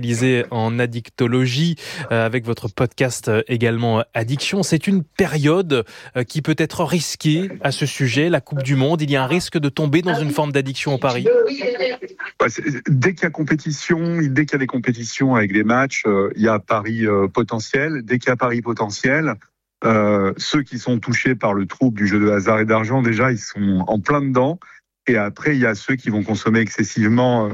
spécialisé en addictologie avec votre podcast également Addiction. C'est une période qui peut être risquée à ce sujet, la Coupe du Monde. Il y a un risque de tomber dans une forme d'addiction au pari. Dès qu'il y a compétition, dès qu'il y a des compétitions avec des matchs, il y a pari potentiel. Dès qu'il y a pari potentiel, ceux qui sont touchés par le trouble du jeu de hasard et d'argent, déjà, ils sont en plein dedans. Et après, il y a ceux qui vont consommer excessivement,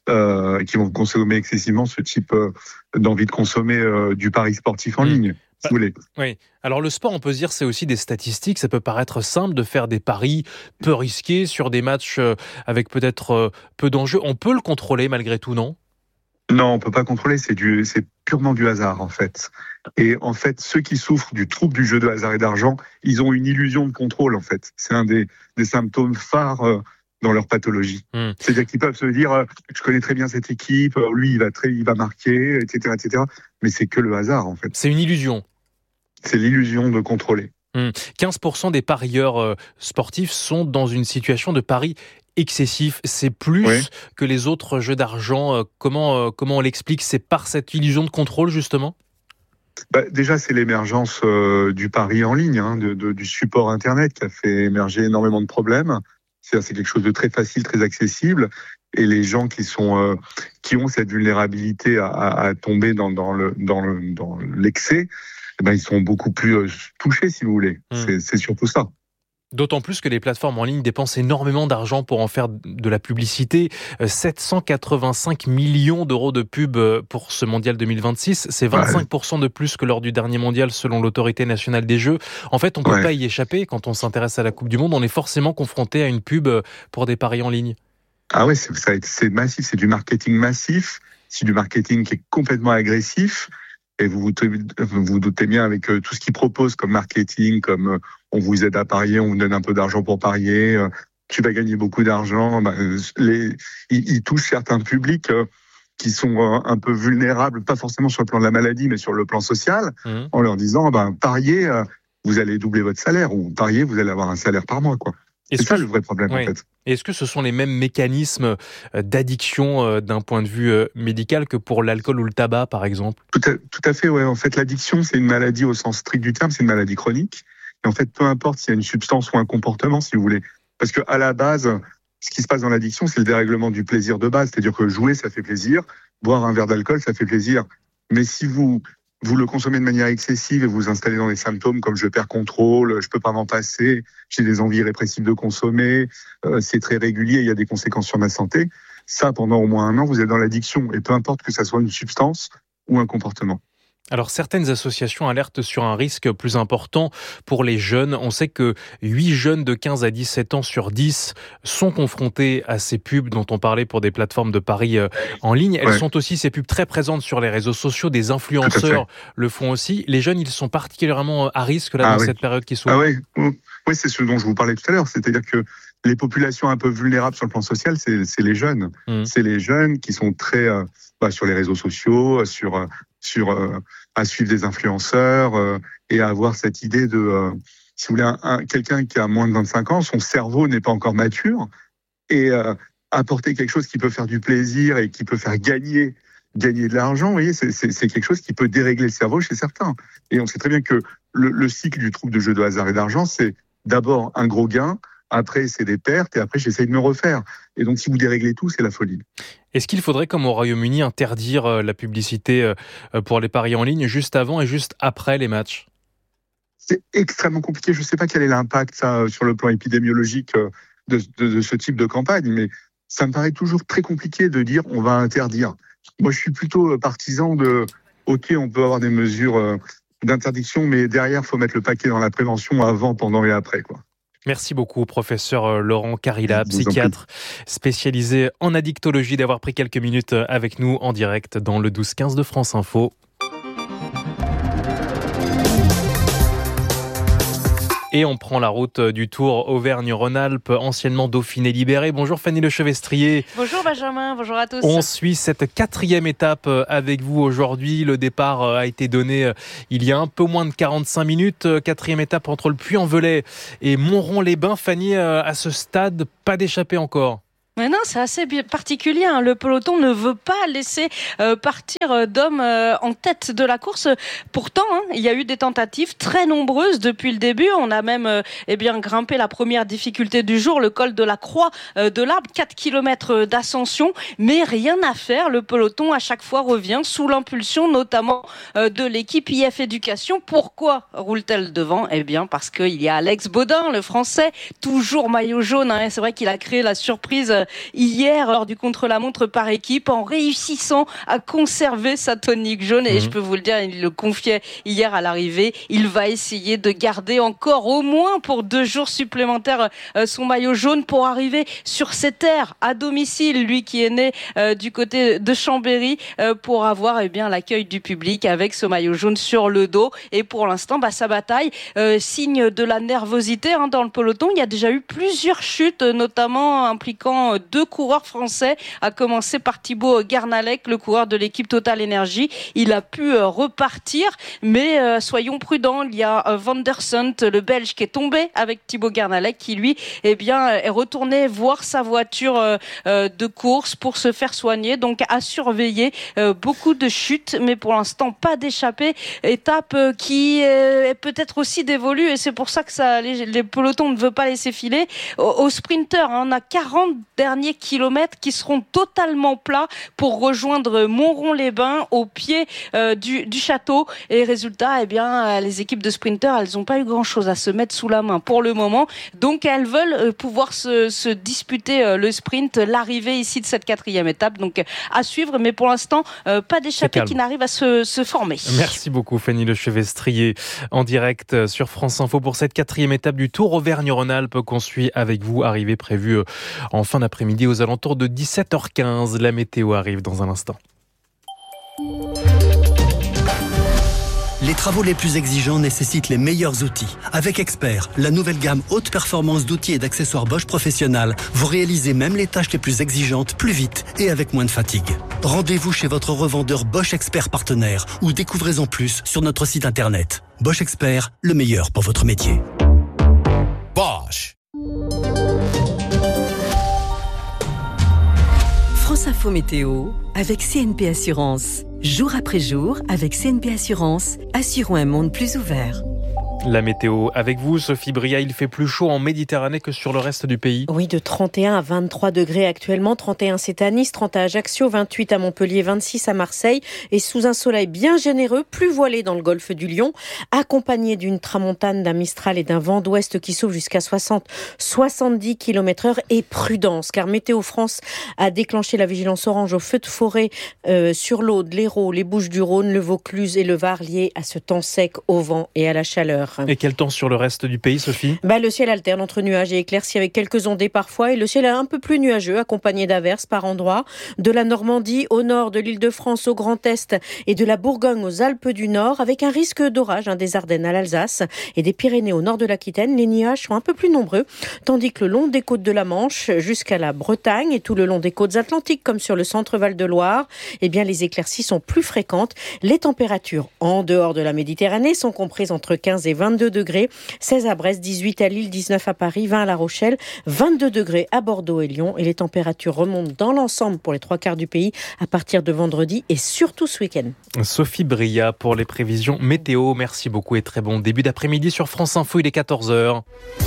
ce type d'envie de consommer du pari sportif en ligne. Si vous voulez. Oui. Alors le sport, on peut se dire, c'est aussi des statistiques. Ça peut paraître simple de faire des paris peu risqués sur des matchs avec peut-être peu d'enjeux. On peut le contrôler malgré tout, non ? Non, on peut pas contrôler. C'est purement du hasard en fait. Et en fait, ceux qui souffrent du trouble du jeu de hasard et d'argent, ils ont une illusion de contrôle en fait. C'est un des symptômes phares dans leur pathologie. C'est-à-dire qu'ils peuvent se dire, je connais très bien cette équipe, lui il va marquer, etc., etc. Mais c'est que le hasard en fait. C'est une illusion. C'est l'illusion de contrôler. 15% des parieurs sportifs sont dans une situation de pari excessif. C'est plus que les autres jeux d'argent. Comment on l'explique ? C'est par cette illusion de contrôle justement ? Déjà, c'est l'émergence du pari en ligne, du support Internet qui a fait émerger énormément de problèmes. C'est quelque chose de très facile, très accessible. Et les gens qui ont cette vulnérabilité à tomber dans l'excès, ils sont beaucoup plus touchés, si vous voulez. C'est surtout ça. D'autant plus que les plateformes en ligne dépensent énormément d'argent pour en faire de la publicité. 785 millions d'euros de pub pour ce mondial 2026. C'est 25% de plus que lors du dernier mondial selon l'autorité nationale des jeux. En fait, on ne peut pas y échapper. Quand on s'intéresse à la Coupe du Monde, on est forcément confronté à une pub pour des paris en ligne. Ah ouais, c'est massif. C'est du marketing massif. C'est du marketing qui est complètement agressif. Et vous doutez bien avec tout ce qu'ils proposent comme marketing, comme on vous aide à parier, on vous donne un peu d'argent pour parier, tu vas gagner beaucoup d'argent. Ils touchent certains publics qui sont un peu vulnérables, pas forcément sur le plan de la maladie, mais sur le plan social, en leur disant pariez, vous allez doubler votre salaire, ou pariez, vous allez avoir un salaire par mois, quoi. C'est ça le vrai problème, en fait. Est-ce que ce sont les mêmes mécanismes d'addiction d'un point de vue médical que pour l'alcool ou le tabac, par exemple ? Tout à fait, ouais. En fait, l'addiction, c'est une maladie au sens strict du terme, c'est une maladie chronique. Et en fait, peu importe s'il y a une substance ou un comportement, si vous voulez. Parce que à la base, ce qui se passe dans l'addiction, c'est le dérèglement du plaisir de base. C'est-à-dire que jouer, ça fait plaisir. Boire un verre d'alcool, ça fait plaisir. Mais si vous le consommez de manière excessive et vous vous installez dans des symptômes comme je perds contrôle, je peux pas m'en passer, j'ai des envies répressives de consommer, c'est très régulier, il y a des conséquences sur ma santé. Ça, pendant au moins 1 an, vous êtes dans l'addiction. Et peu importe que ça soit une substance ou un comportement. Alors, certaines associations alertent sur un risque plus important pour les jeunes. On sait que 8 jeunes de 15 à 17 ans sur 10 sont confrontés à ces pubs dont on parlait pour des plateformes de paris en ligne. Elles sont aussi, ces pubs, très présentes sur les réseaux sociaux. Des influenceurs le font aussi. Les jeunes, ils sont particulièrement à risque dans cette période qui s'ouvre. Oui, c'est ce dont je vous parlais tout à l'heure. C'est-à-dire que les populations un peu vulnérables sur le plan social, c'est les jeunes. C'est les jeunes qui sont très sur les réseaux sociaux, à suivre des influenceurs et à avoir cette idée de, si vous voulez, quelqu'un qui a moins de 25 ans, son cerveau n'est pas encore mature et apporter quelque chose qui peut faire du plaisir et qui peut faire gagner de l'argent, vous voyez, c'est quelque chose qui peut dérégler le cerveau chez certains. Et on sait très bien que le cycle du trouble de jeu de hasard et d'argent, c'est d'abord un gros gain, après c'est des pertes, et après j'essaye de me refaire. Et donc si vous déréglez tout, c'est la folie. Est-ce qu'il faudrait, comme au Royaume-Uni, interdire la publicité pour les paris en ligne juste avant et juste après les matchs ? C'est extrêmement compliqué. Je ne sais pas quel est l'impact sur le plan épidémiologique de ce type de campagne, mais ça me paraît toujours très compliqué de dire on va interdire. Moi, je suis plutôt partisan de OK, on peut avoir des mesures d'interdiction, mais derrière, il faut mettre le paquet dans la prévention avant, pendant et après, quoi. Merci beaucoup, professeur Laurent Carilla, psychiatre spécialisé en addictologie, d'avoir pris quelques minutes avec nous en direct dans le 12-15 de France Info. Et on prend la route du Tour Auvergne-Rhône-Alpes, anciennement Dauphiné libéré. Bonjour Fanny Lechevestrier. Bonjour Benjamin, bonjour à tous. On suit cette 4e étape avec vous aujourd'hui. Le départ a été donné il y a un peu moins de 45 minutes. 4e étape entre le Puy-en-Velay et Montron-les-Bains. Fanny, à ce stade, pas d'échappée encore. Mais non, c'est assez particulier. Le peloton ne veut pas laisser partir d'hommes en tête de la course. Pourtant, il y a eu des tentatives très nombreuses depuis le début. On a même grimpé la première difficulté du jour, le col de la Croix de l'Arbre, 4 km d'ascension. Mais rien à faire. Le peloton, à chaque fois, revient sous l'impulsion, notamment de l'équipe IF Éducation. Pourquoi roule-t-elle devant ? Eh bien, parce qu'il y a Alex Baudin, le Français, toujours maillot jaune. C'est vrai qu'il a créé la surprise hier lors du contre-la-montre par équipe en réussissant à conserver sa tonique jaune. Et je peux vous le dire, il le confiait hier à l'arrivée, il va essayer de garder encore au moins pour 2 jours supplémentaires son maillot jaune pour arriver sur ses terres à domicile, lui qui est né du côté de Chambéry, pour avoir l'accueil du public avec ce maillot jaune sur le dos. Et pour l'instant, sa bataille signe de la nervosité dans le peloton. Il y a déjà eu plusieurs chutes, notamment impliquant 2 coureurs français, à commencer par Thibaut Garnalec, le coureur de l'équipe Total Energy. Il a pu repartir, mais soyons prudents. Il y a Van der Sunt, le Belge, qui est tombé avec Thibaut Garnalec, qui lui est retourné voir sa voiture de course pour se faire soigner. Donc à surveiller, beaucoup de chutes, mais pour l'instant pas d'échappée. Étape qui est peut-être aussi dévolue, et c'est pour ça que les pelotons ne veulent pas laisser filer aux sprinteurs. On a 40 derniers kilomètres qui seront totalement plats pour rejoindre Montrond-les-Bains au pied du château. Et résultat, les équipes de sprinteurs, elles n'ont pas eu grand-chose à se mettre sous la main pour le moment. Donc elles veulent pouvoir se disputer le sprint, l'arrivée ici de cette 4e étape. Donc à suivre, mais pour l'instant, pas d'échappée qui n'arrive à se former. Merci beaucoup Fanny Lechevestrier en direct sur France Info pour cette 4e étape du Tour Auvergne-Rhône-Alpes qu'on suit avec vous. Arrivée prévue en fin d'après-midi aux alentours de 17h15. La météo arrive dans un instant. Les travaux les plus exigeants nécessitent les meilleurs outils. Avec Expert, la nouvelle gamme haute performance d'outils et d'accessoires Bosch Professionnal, vous réalisez même les tâches les plus exigeantes plus vite et avec moins de fatigue. Rendez-vous chez votre revendeur Bosch Expert partenaire ou découvrez en plus sur notre site internet. Bosch Expert, le meilleur pour votre métier. Bosch. France Info Météo avec CNP Assurance. Jour après jour, avec CNP Assurance, assurons un monde plus ouvert. La météo avec vous, Sophie Bria. Il fait plus chaud en Méditerranée que sur le reste du pays. Oui, de 31 à 23 degrés actuellement. 31 c'est à Nice, 30 à Ajaccio, 28 à Montpellier, 26 à Marseille. Et sous un soleil bien généreux, plus voilé dans le golfe du Lion, accompagné d'une tramontane, d'un mistral et d'un vent d'ouest qui souffle jusqu'à 60-70 km/h. Et prudence, car Météo France a déclenché la vigilance orange au feu de forêt sur l'Aude, l'Hérault, les Bouches-du-Rhône, le Vaucluse et le Var, liés à ce temps sec, au vent et à la chaleur. Et quel temps sur le reste du pays, Sophie ? Le ciel alterne entre nuages et éclaircies avec quelques ondées parfois, et le ciel est un peu plus nuageux, accompagné d'averses par endroits. De la Normandie au nord, de l'Île-de-France au Grand Est et de la Bourgogne aux Alpes du Nord, avec un risque d'orage des Ardennes à l'Alsace et des Pyrénées au nord de l'Aquitaine. Les nuages sont un peu plus nombreux, tandis que le long des côtes de la Manche jusqu'à la Bretagne et tout le long des côtes atlantiques comme sur le centre Val-de-Loire, les éclaircies sont plus fréquentes. Les températures en dehors de la Méditerranée sont comprises entre 15 et 22 degrés, 16 à Brest, 18 à Lille, 19 à Paris, 20 à La Rochelle, 22 degrés à Bordeaux et Lyon. Et les températures remontent dans l'ensemble pour les 3/4 du pays à partir de vendredi et surtout ce week-end. Sophie Bria pour les prévisions météo. Merci beaucoup et très bon début d'après-midi sur France Info. Il est 14h.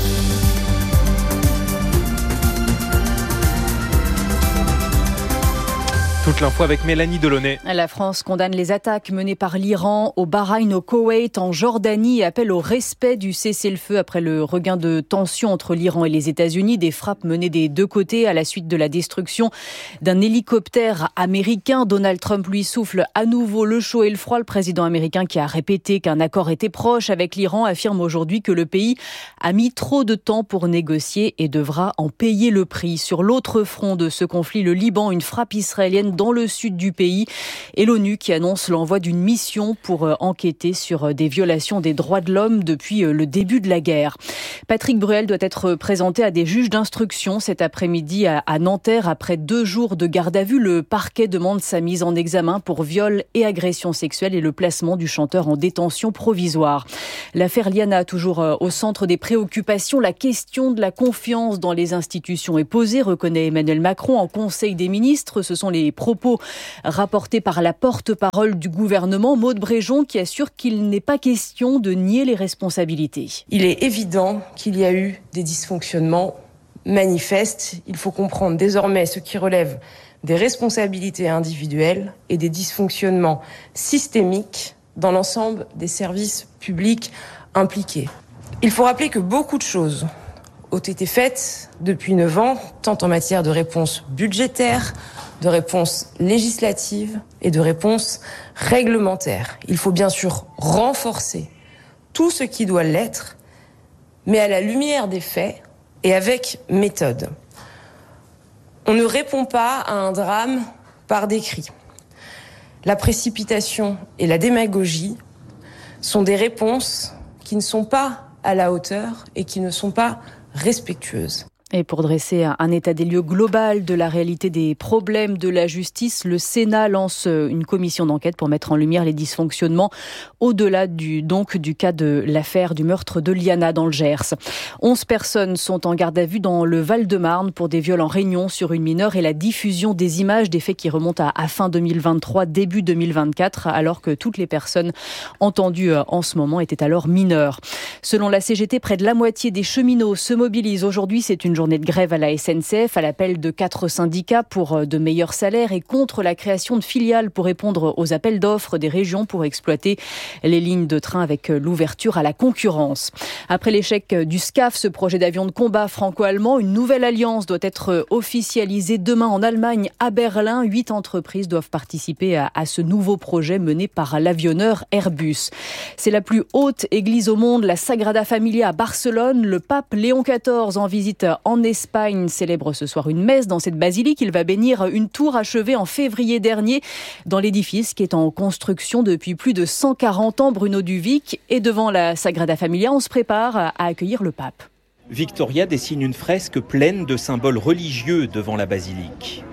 Toute l'info avec Mélanie Delaunay. La France condamne les attaques menées par l'Iran au Bahreïn, au Koweït, en Jordanie et appelle au respect du cessez-le-feu après le regain de tension entre l'Iran et les États-Unis. Des frappes menées des deux côtés à la suite de la destruction d'un hélicoptère américain. Donald Trump lui souffle à nouveau le chaud et le froid. Le président américain, qui a répété qu'un accord était proche avec l'Iran, affirme aujourd'hui que le pays a mis trop de temps pour négocier et devra en payer le prix. Sur l'autre front de ce conflit, le Liban, une frappe israélienne dans le sud du pays et l'ONU qui annonce l'envoi d'une mission pour enquêter sur des violations des droits de l'homme depuis le début de la guerre. Patrick Bruel doit être présenté à des juges d'instruction cet après-midi à Nanterre. Après 2 jours de garde à vue, le parquet demande sa mise en examen pour viol et agression sexuelle et le placement du chanteur en détention provisoire. L'affaire Liana, toujours au centre des préoccupations. La question de la confiance dans les institutions est posée, reconnaît Emmanuel Macron en Conseil des ministres. Ce sont les propos rapportés par la porte-parole du gouvernement, Maud Bréjon, qui assure qu'il n'est pas question de nier les responsabilités. Il est évident qu'il y a eu des dysfonctionnements manifestes. Il faut comprendre désormais ce qui relève des responsabilités individuelles et des dysfonctionnements systémiques dans l'ensemble des services publics impliqués. Il faut rappeler que beaucoup de choses ont été faites depuis 9 ans, tant en matière de réponses budgétaires, de réponses législatives et de réponses réglementaires. Il faut bien sûr renforcer tout ce qui doit l'être, mais à la lumière des faits et avec méthode. On ne répond pas à un drame par des cris. La précipitation et la démagogie sont des réponses qui ne sont pas à la hauteur et qui ne sont pas respectueuses. Et pour dresser un état des lieux global de la réalité des problèmes de la justice, le Sénat lance une commission d'enquête pour mettre en lumière les dysfonctionnements au-delà du cas de l'affaire du meurtre de Liana dans le Gers. 11 personnes sont en garde à vue dans le Val-de-Marne pour des viols en réunion sur une mineure et la diffusion des images des faits qui remontent à fin 2023, début 2024, alors que toutes les personnes entendues en ce moment étaient alors mineures. Selon la CGT, près de la moitié des cheminots se mobilisent aujourd'hui. C'est une journée de grève à la SNCF à l'appel de 4 syndicats pour de meilleurs salaires et contre la création de filiales pour répondre aux appels d'offres des régions pour exploiter les lignes de train avec l'ouverture à la concurrence. Après l'échec du SCAF, ce projet d'avion de combat franco-allemand, une nouvelle alliance doit être officialisée demain en Allemagne, à Berlin. 8 entreprises doivent participer à ce nouveau projet mené par l'avionneur Airbus. C'est la plus haute église au monde, la Sagrada Familia à Barcelone. Le pape Léon XIV en visite en Espagne célèbre ce soir une messe dans cette basilique. Il va bénir une tour achevée en février dernier dans l'édifice qui est en construction depuis plus de 140 ans, Bruno Duvic. Et devant la Sagrada Familia, on se prépare à accueillir le pape. Victoria dessine une fresque pleine de symboles religieux devant la basilique.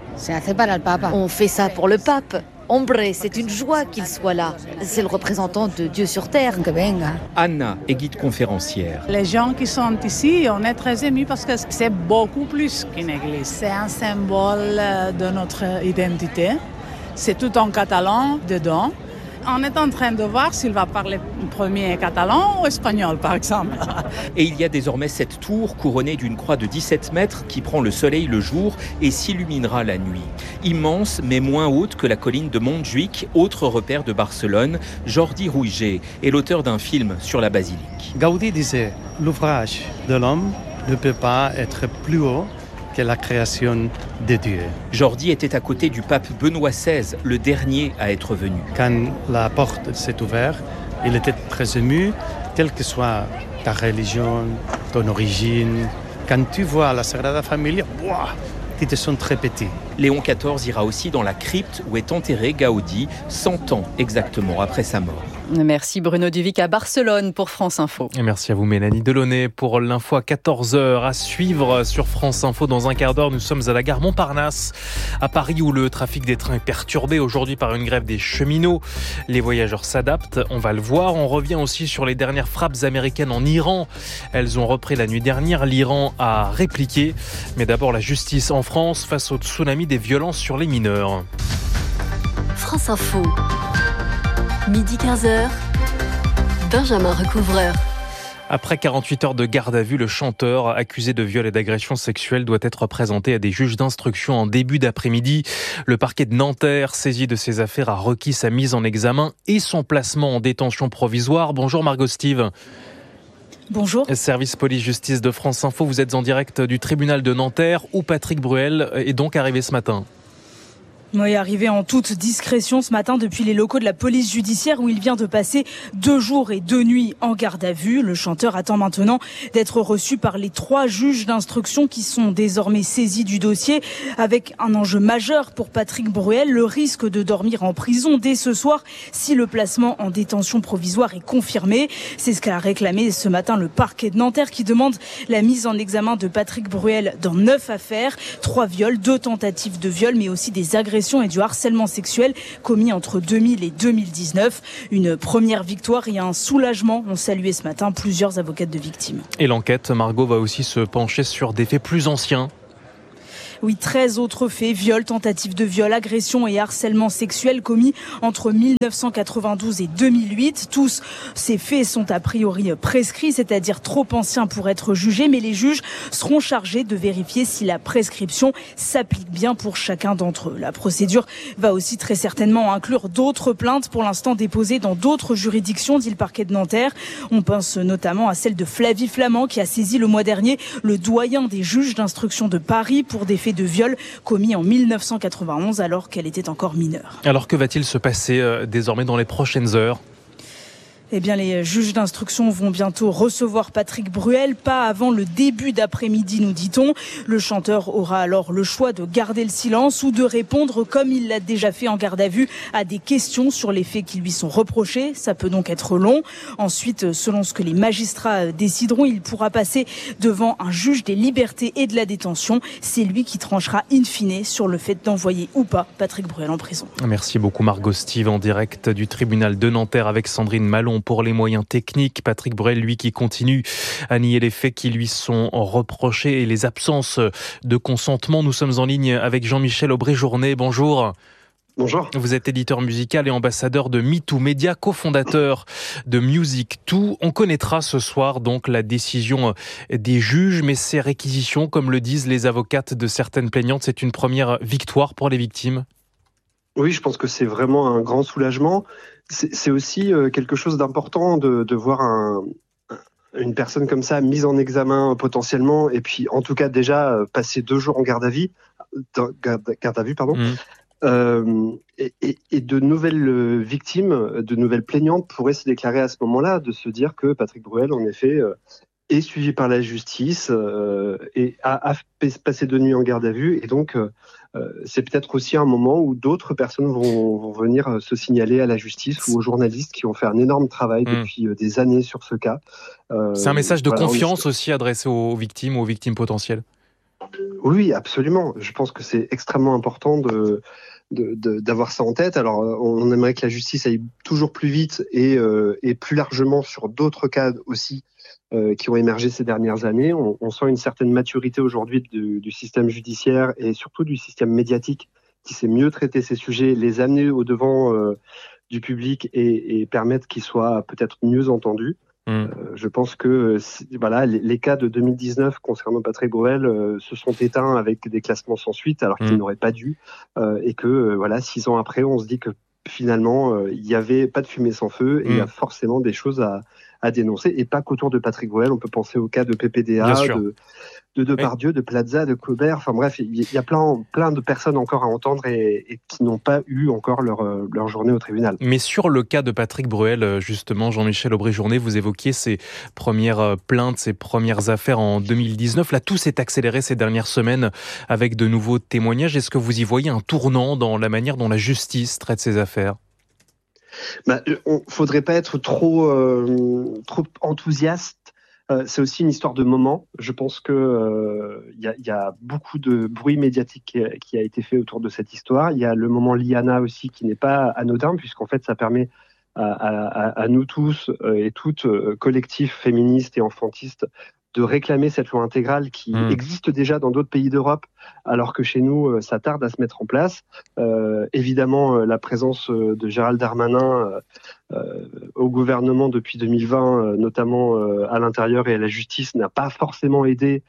On fait ça pour le pape. Hombre, c'est une joie qu'il soit là. C'est le représentant de Dieu sur terre. Anna est guide conférencière. Les gens qui sont ici, on est très émus parce que c'est beaucoup plus qu'une église. C'est un symbole de notre identité. C'est tout en catalan dedans. On est en train de voir s'il va parler premier catalan ou espagnol, par exemple. Et il y a désormais cette tour couronnée d'une croix de 17 mètres qui prend le soleil le jour et s'illuminera la nuit. Immense, mais moins haute que la colline de Montjuïc, autre repère de Barcelone. Jordi Rouget est l'auteur d'un film sur la basilique. Gaudí disait « L'ouvrage de l'homme ne peut pas être plus haut que la création de Dieu ». Jordi était à côté du pape Benoît XVI, le dernier à être venu. Quand la porte s'est ouverte, il était très ému, quelle que soit ta religion, ton origine. Quand tu vois la Sagrada Familia, tu te sens très petit. Léon XIV ira aussi dans la crypte où est enterré Gaudi, 100 ans exactement après sa mort. Merci Bruno Duvic à Barcelone pour France Info. Et merci à vous Mélanie Delaunay pour l'info à 14h à suivre sur France Info. Dans un quart d'heure, nous sommes à la gare Montparnasse à Paris où le trafic des trains est perturbé aujourd'hui par une grève des cheminots. Les voyageurs s'adaptent, on va le voir. On revient aussi sur les dernières frappes américaines en Iran. Elles ont repris la nuit dernière. L'Iran a répliqué. Mais d'abord la justice en France face au tsunami des violences sur les mineurs. France Info. Midi 15h, Benjamin Recouvreur. Après 48 heures de garde à vue, le chanteur accusé de viol et d'agression sexuelle doit être présenté à des juges d'instruction en début d'après-midi. Le parquet de Nanterre, saisi de ces affaires, a requis sa mise en examen et son placement en détention provisoire. Bonjour Margot Steve. Bonjour. Service police-justice de France Info, vous êtes en direct du tribunal de Nanterre où Patrick Bruel est donc arrivé ce matin. Oui, arrivé en toute discrétion ce matin depuis les locaux de la police judiciaire où il vient de passer 2 jours et 2 nuits en garde à vue. Le chanteur attend maintenant d'être reçu par les 3 juges d'instruction qui sont désormais saisis du dossier avec un enjeu majeur pour Patrick Bruel, le risque de dormir en prison dès ce soir si le placement en détention provisoire est confirmé. C'est ce qu'a réclamé ce matin le parquet de Nanterre qui demande la mise en examen de Patrick Bruel dans 9 affaires, 3 viols, 2 tentatives de viol mais aussi des agressions et du harcèlement sexuel commis entre 2000 et 2019. Une première victoire et un soulagement ont salué ce matin plusieurs avocates de victimes. Et l'enquête, Margot, va aussi se pencher sur des faits plus anciens. Oui, 13 autres faits, viol, tentative de viol, agression et harcèlement sexuel commis entre 1992 et 2008. Tous ces faits sont a priori prescrits, c'est-à-dire trop anciens pour être jugés, mais les juges seront chargés de vérifier si la prescription s'applique bien pour chacun d'entre eux. La procédure va aussi très certainement inclure d'autres plaintes pour l'instant déposées dans d'autres juridictions, dit le parquet de Nanterre. On pense notamment à celle de Flavie Flament qui a saisi le mois dernier le doyen des juges d'instruction de Paris pour des faits de viol commis en 1991 alors qu'elle était encore mineure. Alors que va-t-il se passer désormais dans les prochaines heures ? Eh bien, les juges d'instruction vont bientôt recevoir Patrick Bruel, pas avant le début d'après-midi, nous dit-on. Le chanteur aura alors le choix de garder le silence ou de répondre, comme il l'a déjà fait en garde à vue, à des questions sur les faits qui lui sont reprochés. Ça peut donc être long. Ensuite, selon ce que les magistrats décideront, il pourra passer devant un juge des libertés et de la détention. C'est lui qui tranchera in fine sur le fait d'envoyer ou pas Patrick Bruel en prison. Merci beaucoup Margot Steve, en direct du tribunal de Nanterre avec Sandrine Malon pour les moyens techniques. Patrick Bruel, lui, qui continue à nier les faits qui lui sont reprochés et les absences de consentement. Nous sommes en ligne avec Jean-Michel Aubry-Journet. Bonjour. Bonjour. Vous êtes éditeur musical et ambassadeur de MeToo Media, cofondateur de Music2. On connaîtra ce soir donc la décision des juges, mais ces réquisitions, comme le disent les avocates de certaines plaignantes, c'est une première victoire pour les victimes. Oui, je pense que c'est vraiment un grand soulagement. C'est aussi quelque chose d'important de voir une personne comme ça mise en examen potentiellement, et puis en tout cas déjà passer 2 jours en garde à vue, et de nouvelles victimes, de nouvelles plaignantes pourraient se déclarer à ce moment-là, de se dire que Patrick Bruel, en effet, est suivi par la justice et a passé 2 nuits en garde à vue, et donc c'est peut-être aussi un moment où d'autres personnes vont venir se signaler à la justice ou aux journalistes qui ont fait un énorme travail depuis des années sur ce cas. C'est un message de confiance aussi adressé aux victimes potentielles. Oui, absolument. Je pense que c'est extrêmement important d'avoir ça en tête. Alors, on aimerait que la justice aille toujours plus vite et plus largement sur d'autres cas aussi qui ont émergé ces dernières années. On sent une certaine maturité aujourd'hui du système judiciaire et surtout du système médiatique qui sait mieux traiter ces sujets, les amener au devant du public et permettre qu'ils soient peut-être mieux entendus. Je pense que les cas de 2019 concernant Patrick Bruel se sont éteints avec des classements sans suite alors qu'ils n'auraient pas dû, et que 6 ans après on se dit que finalement il n'y avait pas de fumée sans feu et il y a forcément des choses à dénoncer, et pas qu'autour de Patrick Bruel. On peut penser au cas de PPDA, de Depardieu, de Plaza, de Colbert, enfin bref, il y a plein de personnes encore à entendre et qui n'ont pas eu encore leur journée au tribunal. Mais sur le cas de Patrick Bruel, justement, Jean-Michel Aubry-Journet, vous évoquiez ses premières plaintes, ses premières affaires en 2019. Là, tout s'est accéléré ces dernières semaines avec de nouveaux témoignages. Est-ce que vous y voyez un tournant dans la manière dont la justice traite ces affaires ? Faudrait pas être trop enthousiaste. C'est aussi une histoire de moment. Je pense que y a beaucoup de bruit médiatique qui a été fait autour de cette histoire. Il y a le moment Liana aussi qui n'est pas anodin, puisqu'en fait ça permet à nous tous et toutes, collectifs féministes et enfantistes, de réclamer cette loi intégrale qui existe déjà dans d'autres pays d'Europe, alors que chez nous, ça tarde à se mettre en place. Évidemment, la présence de Gérald Darmanin au gouvernement depuis 2020, notamment à l'intérieur et à la justice, n'a pas forcément aidé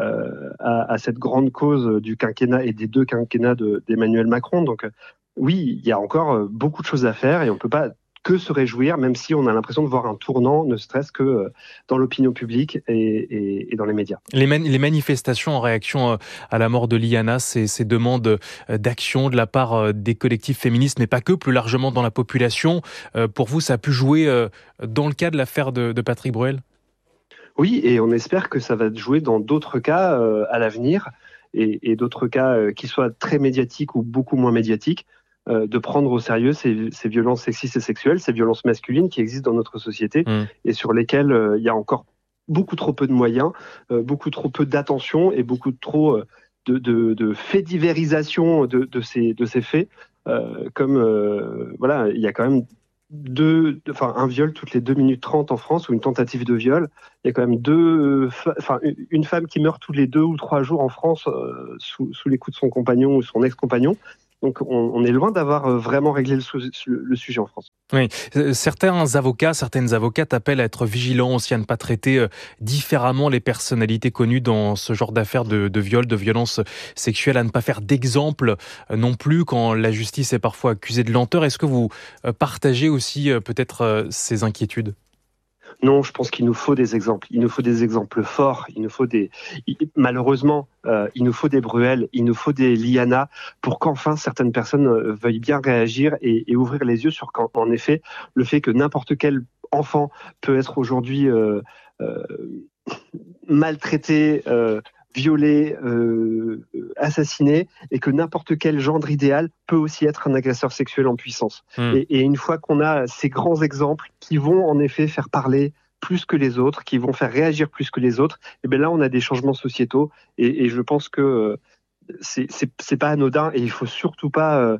à cette grande cause du quinquennat et des 2 quinquennats d'Emmanuel Macron. Donc oui, il y a encore beaucoup de choses à faire et on ne peut pas que se réjouir, même si on a l'impression de voir un tournant, ne serait-ce que dans l'opinion publique et dans les médias. Les manifestations en réaction à la mort de Liana, ces demandes d'action de la part des collectifs féministes, mais pas que, plus largement dans la population, pour vous, ça a pu jouer dans le cas de l'affaire de Patrick Bruel ? Oui, et on espère que ça va jouer dans d'autres cas à l'avenir, et d'autres cas qui soient très médiatiques ou beaucoup moins médiatiques, de prendre au sérieux ces violences sexistes et sexuelles, ces violences masculines qui existent dans notre société et sur lesquelles il y a encore beaucoup trop peu de moyens, beaucoup trop peu d'attention et beaucoup trop de faits divérisation de ces faits. Voilà, il y a quand même un viol toutes les 2 minutes 30 en France, ou une tentative de viol. Il y a quand même une femme qui meurt tous les 2 ou 3 jours en France sous les coups de son compagnon ou son ex-compagnon. Donc on est loin d'avoir vraiment réglé le sujet en France. Oui, certains avocats, certaines avocates appellent à être vigilants aussi, à ne pas traiter différemment les personnalités connues dans ce genre d'affaires de viol, de violences sexuelles, à ne pas faire d'exemple non plus quand la justice est parfois accusée de lenteur. Est-ce que vous partagez aussi peut-être ces inquiétudes ? Non, je pense qu'il nous faut des exemples. Il nous faut des exemples forts. Malheureusement, il nous faut des Bruel, il nous faut des Liana pour qu'enfin certaines personnes veuillent bien réagir et ouvrir les yeux sur qu'en effet, le fait que n'importe quel enfant peut être aujourd'hui maltraité, violé, assassiné, et que n'importe quel gendre idéal peut aussi être un agresseur sexuel en puissance. Et une fois qu'on a ces grands exemples qui vont en effet faire parler plus que les autres, qui vont faire réagir plus que les autres, et bien là on a des changements sociétaux, et je pense que c'est pas anodin, et il faut surtout pas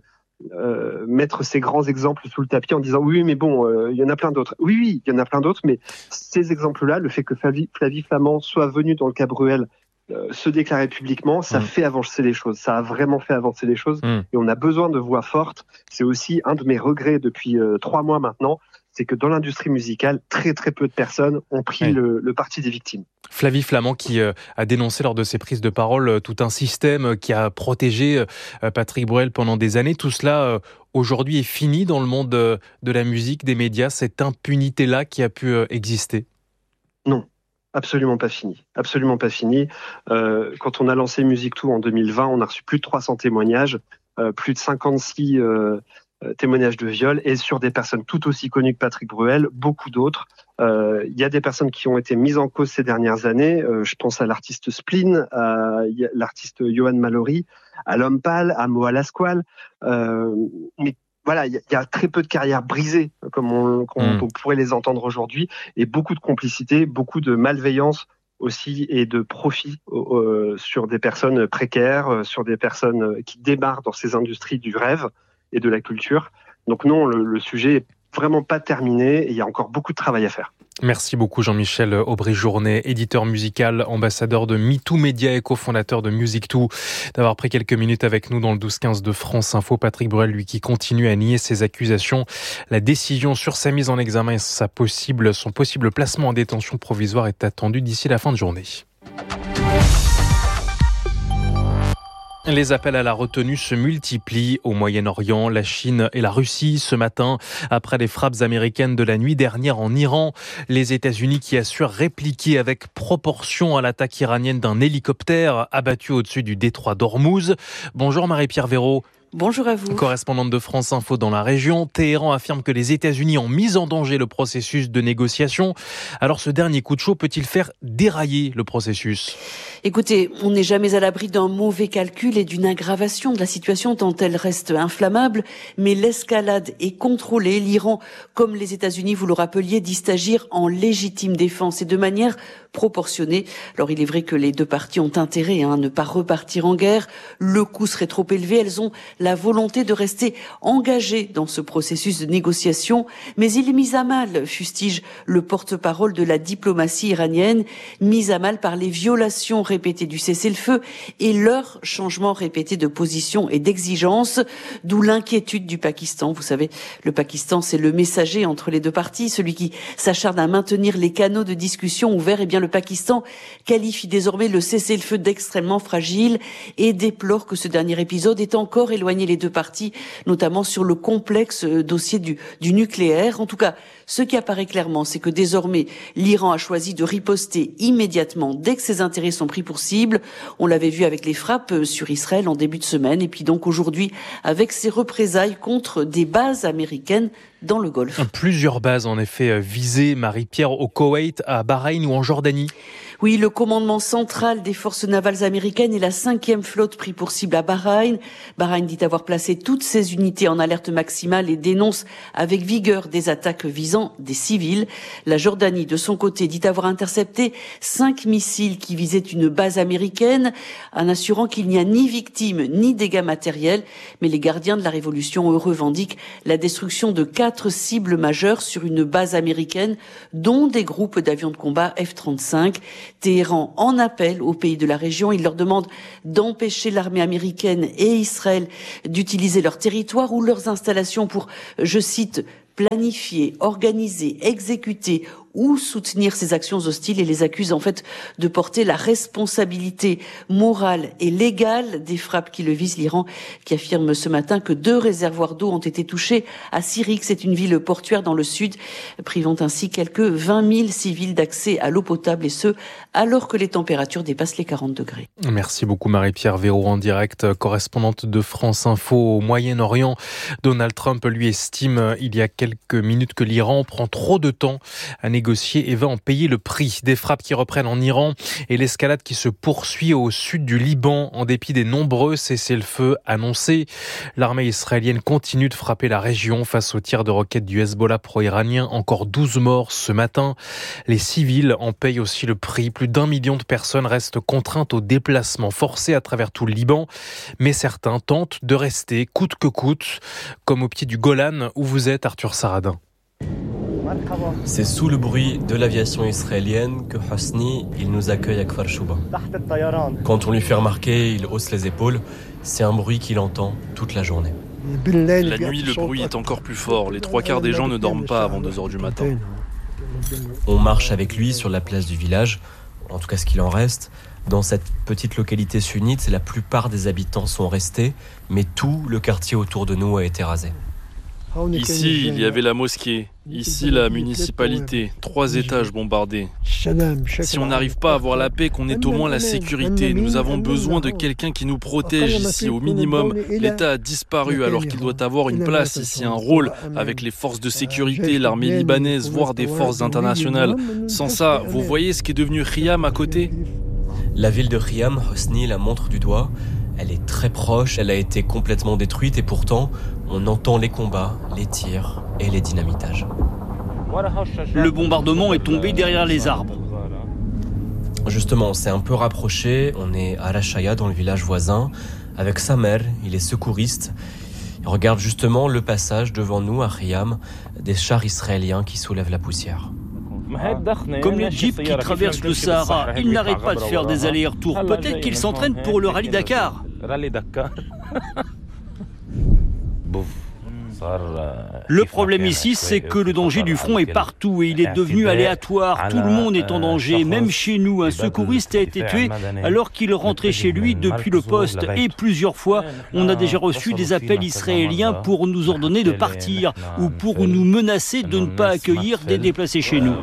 mettre ces grands exemples sous le tapis en disant oui mais bon il y en a plein d'autres. Oui il y en a plein d'autres, mais ces exemples-là, le fait que Flavie Flament soit venue dans le cas Bruel se déclarer publiquement, ça fait avancer les choses. Ça a vraiment fait avancer les choses. Et on a besoin de voix fortes. C'est aussi un de mes regrets depuis 3 mois maintenant, c'est que dans l'industrie musicale, très très peu de personnes ont pris le parti des victimes. Flavie Flament qui a dénoncé lors de ses prises de parole tout un système qui a protégé Patrick Bruel pendant des années. Tout cela aujourd'hui est fini dans le monde de la musique, des médias, cette impunité-là qui a pu exister. Non. Absolument pas fini. Absolument pas fini. Quand on a lancé Music2 en 2020, on a reçu plus de 300 témoignages, plus de 56 témoignages de viol, et sur des personnes tout aussi connues que Patrick Bruel, beaucoup d'autres. Il y a des personnes qui ont été mises en cause ces dernières années. Je pense à l'artiste Spleen, à l'artiste Johan Mallory, à L'Homme Pâle, à Moa Lasquale. Mais voilà, il y a très peu de carrières brisées, comme on pourrait les entendre aujourd'hui, et beaucoup de complicité, beaucoup de malveillance aussi, et de profit sur des personnes précaires, sur des personnes qui démarrent dans ces industries du rêve et de la culture. Donc non, le sujet est vraiment pas terminé, et il y a encore beaucoup de travail à faire. Merci beaucoup Jean-Michel Aubry-Journet, éditeur musical, ambassadeur de MeToo Media et cofondateur de Music2, d'avoir pris quelques minutes avec nous dans le 12-15 de France Info. Patrick Bruel, lui, qui continue à nier ses accusations. La décision sur sa mise en examen et son possible placement en détention provisoire est attendue d'ici la fin de journée. Les appels à la retenue se multiplient au Moyen-Orient, la Chine et la Russie. Ce matin, après les frappes américaines de la nuit dernière en Iran, les États-Unis qui assurent répliquer avec proportion à l'attaque iranienne d'un hélicoptère abattu au-dessus du détroit d'Ormuz. Bonjour Marie-Pierre Véraud. Bonjour à vous. Correspondante de France Info dans la région, Téhéran affirme que les États-Unis ont mis en danger le processus de négociation. Alors ce dernier coup de chaud peut-il faire dérailler le processus ? Écoutez, on n'est jamais à l'abri d'un mauvais calcul et d'une aggravation de la situation tant elle reste inflammable, mais l'escalade est contrôlée. L'Iran, comme les États-Unis, vous le rappeliez, disent agir en légitime défense et de manière proportionnée. Alors il est vrai que les deux parties ont intérêt à ne pas repartir en guerre. Le coût serait trop élevé. Elles ont la volonté de rester engagées dans ce processus de négociation, mais il est mis à mal, fustige le porte-parole de la diplomatie iranienne, mis à mal par les violations répétées du cessez-le-feu et leur changement répété de position et d'exigence, d'où l'inquiétude du Pakistan. Vous savez, le Pakistan, c'est le messager entre les deux parties, celui qui s'acharne à maintenir les canaux de discussion ouverts. Eh bien, le Pakistan qualifie désormais le cessez-le-feu d'extrêmement fragile et déplore que ce dernier épisode est encore éloigné éloigner les deux parties, notamment sur le complexe dossier du nucléaire. En tout cas, ce qui apparaît clairement, c'est que désormais, l'Iran a choisi de riposter immédiatement dès que ses intérêts sont pris pour cible. On l'avait vu avec les frappes sur Israël en début de semaine, et puis donc aujourd'hui avec ses représailles contre des bases américaines dans le Golfe. Plusieurs bases en effet visées, Marie-Pierre, au Koweït, à Bahreïn ou en Jordanie. Oui, le commandement central des forces navales américaines et la 5e flotte pris pour cible à Bahreïn. Bahreïn dit avoir placé toutes ses unités en alerte maximale et dénonce avec vigueur des attaques visant des civils. La Jordanie, de son côté, dit avoir intercepté 5 missiles qui visaient une base américaine, en assurant qu'il n'y a ni victimes ni dégâts matériels. Mais les gardiens de la révolution, eux, revendiquent la destruction de 4 cibles majeures sur une base américaine, dont des groupes d'avions de combat F-35. Téhéran en appelle aux pays de la région. Il leur demande d'empêcher l'armée américaine et Israël d'utiliser leur territoire ou leurs installations pour, je cite, planifier, organiser, exécuter ou soutenir ces actions hostiles, et les accuse en fait de porter la responsabilité morale et légale des frappes qui le visent. L'Iran qui affirme ce matin que 2 réservoirs d'eau ont été touchés à Sirik, c'est une ville portuaire dans le sud, privant ainsi quelques 20 000 civils d'accès à l'eau potable, et ce, alors que les températures dépassent les 40 degrés. Merci beaucoup Marie-Pierre Véraud en direct, correspondante de France Info au Moyen-Orient. Donald Trump lui estime il y a quelques minutes que l'Iran prend trop de temps à négocier et va en payer le prix. Des frappes qui reprennent en Iran et l'escalade qui se poursuit au sud du Liban en dépit des nombreux cessez-le-feu annoncés. L'armée israélienne continue de frapper la région face aux tirs de roquettes du Hezbollah pro-iranien. Encore 12 morts ce matin. Les civils en payent aussi le prix. Plus d'1 million de personnes restent contraintes au déplacement forcé à travers tout le Liban. Mais certains tentent de rester coûte que coûte, comme au pied du Golan où vous êtes, Arthur Saradin. C'est sous le bruit de l'aviation israélienne que Hosni, il nous accueille à Kfar Shuba. Quand on lui fait remarquer, il hausse les épaules. C'est un bruit qu'il entend toute la journée. La nuit, le bruit est encore plus fort. Les 3/4 des gens ne dorment pas avant 2h du matin. On marche avec lui sur la place du village, en tout cas ce qu'il en reste. Dans cette petite localité sunnite, la plupart des habitants sont restés, mais tout le quartier autour de nous a été rasé. Ici, il y avait la mosquée. Ici, la municipalité. 3 étages bombardés. Si on n'arrive pas à avoir la paix, qu'on ait au moins la sécurité. Nous avons besoin de quelqu'un qui nous protège ici, au minimum. L'État a disparu alors qu'il doit avoir une place ici, un rôle avec les forces de sécurité, l'armée libanaise, voire des forces internationales. Sans ça, vous voyez ce qui est devenu Khiam à côté ? La ville de Khiam, Hosni la montre du doigt. Elle est très proche, elle a été complètement détruite et pourtant, on entend les combats, les tirs et les dynamitages. Le bombardement est tombé derrière les arbres. Justement, on s'est un peu rapproché, on est à Rashaya dans le village voisin, avec sa mère, il est secouriste. Il regarde justement le passage devant nous à Khiam, des chars israéliens qui soulèvent la poussière. Comme les jeeps qui traversent le Sahara, ils n'arrêtent pas de faire des allers-retours. Peut-être qu'ils s'entraînent pour le rallye Dakar. Le problème ici, c'est que le danger du front est partout et il est devenu aléatoire. Tout le monde est en danger, même chez nous. Un secouriste a été tué alors qu'il rentrait chez lui depuis le poste. Et plusieurs fois, on a déjà reçu des appels israéliens pour nous ordonner de partir ou pour nous menacer de ne pas accueillir des déplacés chez nous.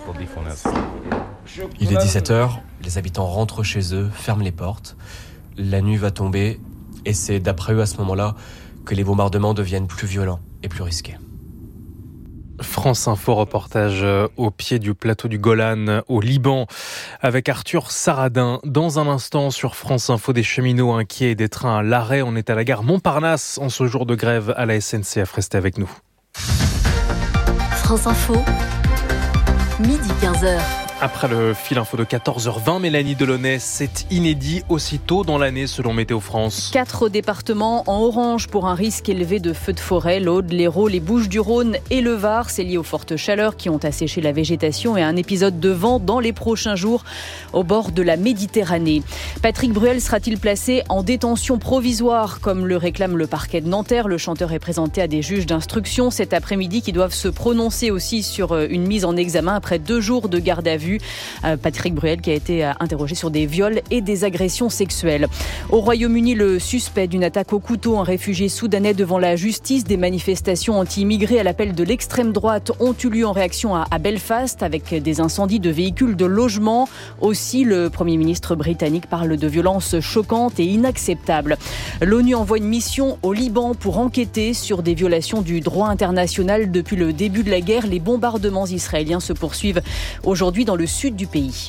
Il est 17h, les habitants rentrent chez eux, ferment les portes. La nuit va tomber et c'est d'après eux à ce moment-là que les bombardements deviennent plus violents et plus risqués. France Info, reportage au pied du plateau du Golan au Liban avec Arthur Saradin. Dans un instant sur France Info, des cheminots inquiets et des trains à l'arrêt. On est à la gare Montparnasse en ce jour de grève à la SNCF. Restez avec nous. France Info, midi 15h. Après le fil info de 14h20, Mélanie Delaunay, c'est inédit aussitôt dans l'année selon Météo France. 4 départements en orange pour un risque élevé de feux de forêt. L'Aude, l'Hérault, les Bouches-du-Rhône et le Var. C'est lié aux fortes chaleurs qui ont asséché la végétation et à un épisode de vent dans les prochains jours au bord de la Méditerranée. Patrick Bruel sera-t-il placé en détention provisoire comme le réclame le parquet de Nanterre? Le chanteur est présenté à des juges d'instruction cet après-midi qui doivent se prononcer aussi sur une mise en examen après 2 jours de garde à vue. vue. Patrick Bruel qui a été interrogé sur des viols et des agressions sexuelles. Au Royaume-Uni, le suspect d'une attaque au couteau, un réfugié soudanais devant la justice. Des manifestations anti-immigrés à l'appel de l'extrême droite ont eu lieu en réaction à Belfast avec des incendies de véhicules de logement. Aussi, le Premier ministre britannique parle de violences choquantes et inacceptables. L'ONU envoie une mission au Liban pour enquêter sur des violations du droit international. Depuis le début de la guerre, les bombardements israéliens se poursuivent aujourd'hui dans le sud du pays.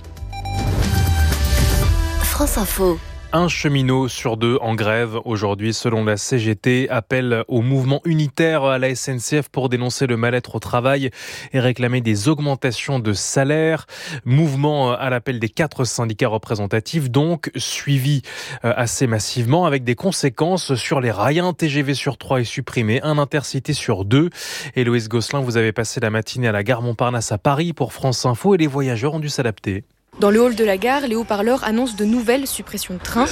France Info. Un cheminot sur 2 en grève aujourd'hui, selon la CGT, appelle au mouvement unitaire à la SNCF pour dénoncer le mal-être au travail et réclamer des augmentations de salaire. Mouvement à l'appel des 4 syndicats représentatifs, donc suivi assez massivement avec des conséquences sur les rails. Un TGV sur 3 est supprimé, un Intercité sur 2. Héloïse Gosselin, vous avez passé la matinée à la gare Montparnasse à Paris pour France Info et les voyageurs ont dû s'adapter. Dans le hall de la gare, les haut-parleurs annoncent de nouvelles suppressions de trains.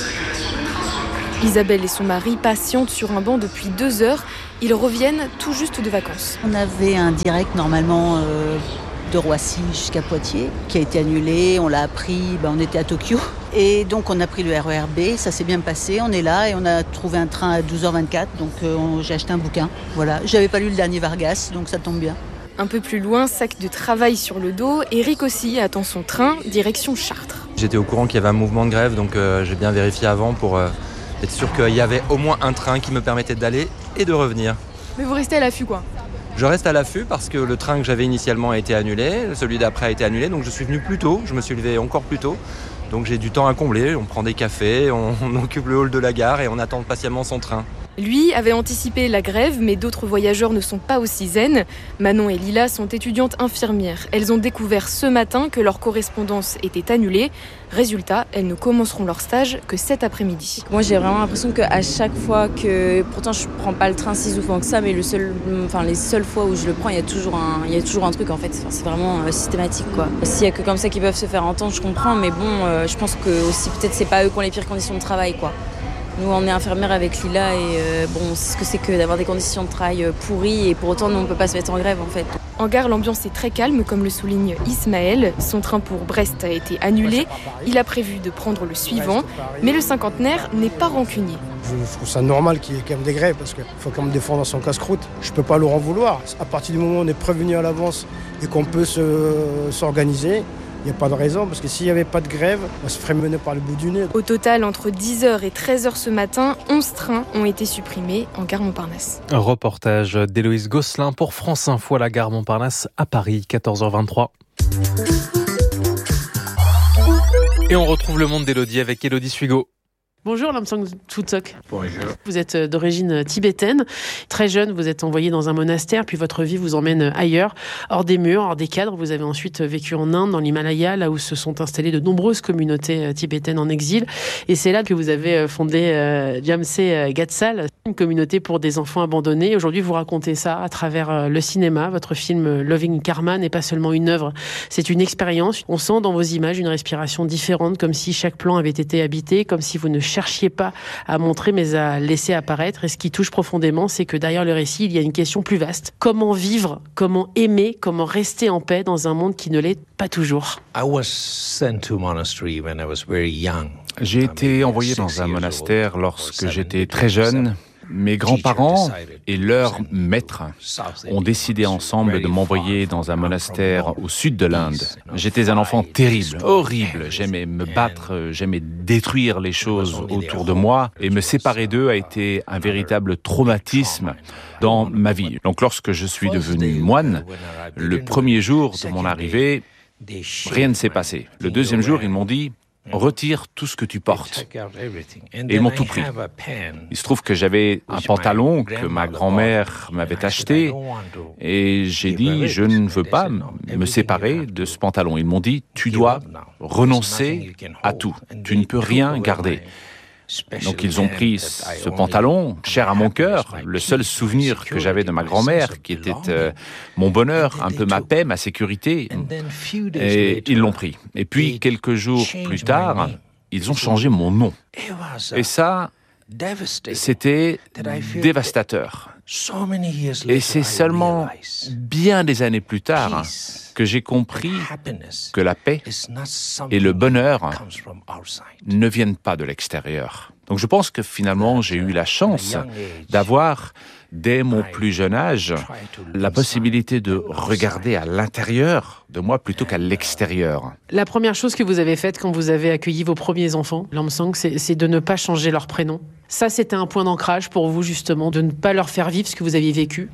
Isabelle et son mari patientent sur un banc depuis 2 heures. Ils reviennent tout juste de vacances. On avait un direct normalement de Roissy jusqu'à Poitiers qui a été annulé. On l'a appris, on était à Tokyo. Et donc on a pris le RER B, ça s'est bien passé. On est là et on a trouvé un train à 12h24. Donc j'ai acheté un bouquin. Voilà, j'avais pas lu le dernier Vargas, donc ça tombe bien. Un peu plus loin, sac de travail sur le dos, Eric aussi attend son train, direction Chartres. J'étais au courant qu'il y avait un mouvement de grève, donc j'ai bien vérifié avant pour être sûr qu'il y avait au moins un train qui me permettait d'aller et de revenir. Mais vous restez à l'affût quoi ? Je reste à l'affût parce que le train que j'avais initialement a été annulé, celui d'après a été annulé, donc je suis venu plus tôt, je me suis levé encore plus tôt. Donc j'ai du temps à combler, on prend des cafés, on occupe le hall de la gare et on attend patiemment son train. Lui avait anticipé la grève, mais d'autres voyageurs ne sont pas aussi zen. Manon et Lila sont étudiantes infirmières. Elles ont découvert ce matin que leur correspondance était annulée. Résultat, elles ne commenceront leur stage que cet après-midi. Moi, j'ai vraiment l'impression qu'à chaque fois que... Pourtant, je prends pas le train si souvent que ça, mais les seules fois où je le prends, il y a toujours un truc, en fait. C'est vraiment systématique, quoi. S'il y a que comme ça qu'ils peuvent se faire entendre, je comprends, mais bon, je pense que aussi, peut-être, c'est pas eux qui ont les pires conditions de travail, quoi. Nous, on est infirmières avec Lila et on sait ce que c'est que d'avoir des conditions de travail pourries et pour autant, nous, on ne peut pas se mettre en grève en fait. En gare, l'ambiance est très calme, comme le souligne Ismaël. Son train pour Brest a été annulé. Il a prévu de prendre le suivant, mais le cinquantenaire n'est pas rancunier. Je trouve ça normal qu'il y ait quand même des grèves parce qu'il faut quand même défendre son casse-croûte. Je ne peux pas leur en vouloir. À partir du moment où on est prévenu à l'avance et qu'on peut s'organiser, il n'y a pas de raison, parce que s'il n'y avait pas de grève, on se ferait mener par le bout du nez. Au total, entre 10h et 13h ce matin, 11 trains ont été supprimés en gare Montparnasse. Un reportage d'Héloïse Gosselin pour France Info à la gare Montparnasse à Paris, 14h23. Et on retrouve le monde d'Élodie avec Élodie Suigo. Bonjour Lamsang Tsutsok. Bonjour. Vous êtes d'origine tibétaine. Très jeune, vous êtes envoyé dans un monastère, puis votre vie vous emmène ailleurs, hors des murs, hors des cadres. Vous avez ensuite vécu en Inde, dans l'Himalaya, là où se sont installées de nombreuses communautés tibétaines en exil. Et c'est là que vous avez fondé Jamse Gatsal, une communauté pour des enfants abandonnés. Aujourd'hui, vous racontez ça à travers le cinéma. Votre film Loving Karma n'est pas seulement une œuvre, c'est une expérience. On sent dans vos images une respiration différente, comme si chaque plan avait été habité, comme si vous ne cherchiez pas à montrer mais à laisser apparaître. Et ce qui touche profondément, c'est que derrière le récit, il y a une question plus vaste. Comment vivre, comment aimer, comment rester en paix dans un monde qui ne l'est pas toujours? J'ai été envoyé dans un monastère lorsque j'étais très jeune. Mes grands-parents et leur maître ont décidé ensemble de m'envoyer dans un monastère au sud de l'Inde. J'étais un enfant terrible, horrible. J'aimais me battre, j'aimais détruire les choses autour de moi. Et me séparer d'eux a été un véritable traumatisme dans ma vie. Donc lorsque je suis devenu moine, le premier jour de mon arrivée, rien ne s'est passé. Le deuxième jour, ils m'ont dit: retire tout ce que tu portes. Et ils m'ont tout pris. Il se trouve que j'avais un pantalon que ma grand-mère m'avait acheté et j'ai dit: je ne veux pas me séparer de ce pantalon. Ils m'ont dit: tu dois renoncer à tout. Tu ne peux rien garder. Donc ils ont pris ce pantalon, cher à mon cœur, le seul souvenir que j'avais de ma grand-mère, qui était mon bonheur, un peu ma paix, ma sécurité, et ils l'ont pris. Et puis quelques jours plus tard, ils ont changé mon nom. Et ça, c'était dévastateur. Et c'est seulement bien des années plus tard que j'ai compris que la paix et le bonheur ne viennent pas de l'extérieur. Donc je pense que finalement, j'ai eu la chance d'avoir, dès mon plus jeune âge, la possibilité de regarder à l'intérieur de moi plutôt qu'à l'extérieur. La première chose que vous avez faite quand vous avez accueilli vos premiers enfants, Lomsang, c'est de ne pas changer leur prénom. Ça, c'était un point d'ancrage pour vous, justement, de ne pas leur faire vivre ce que vous aviez vécu.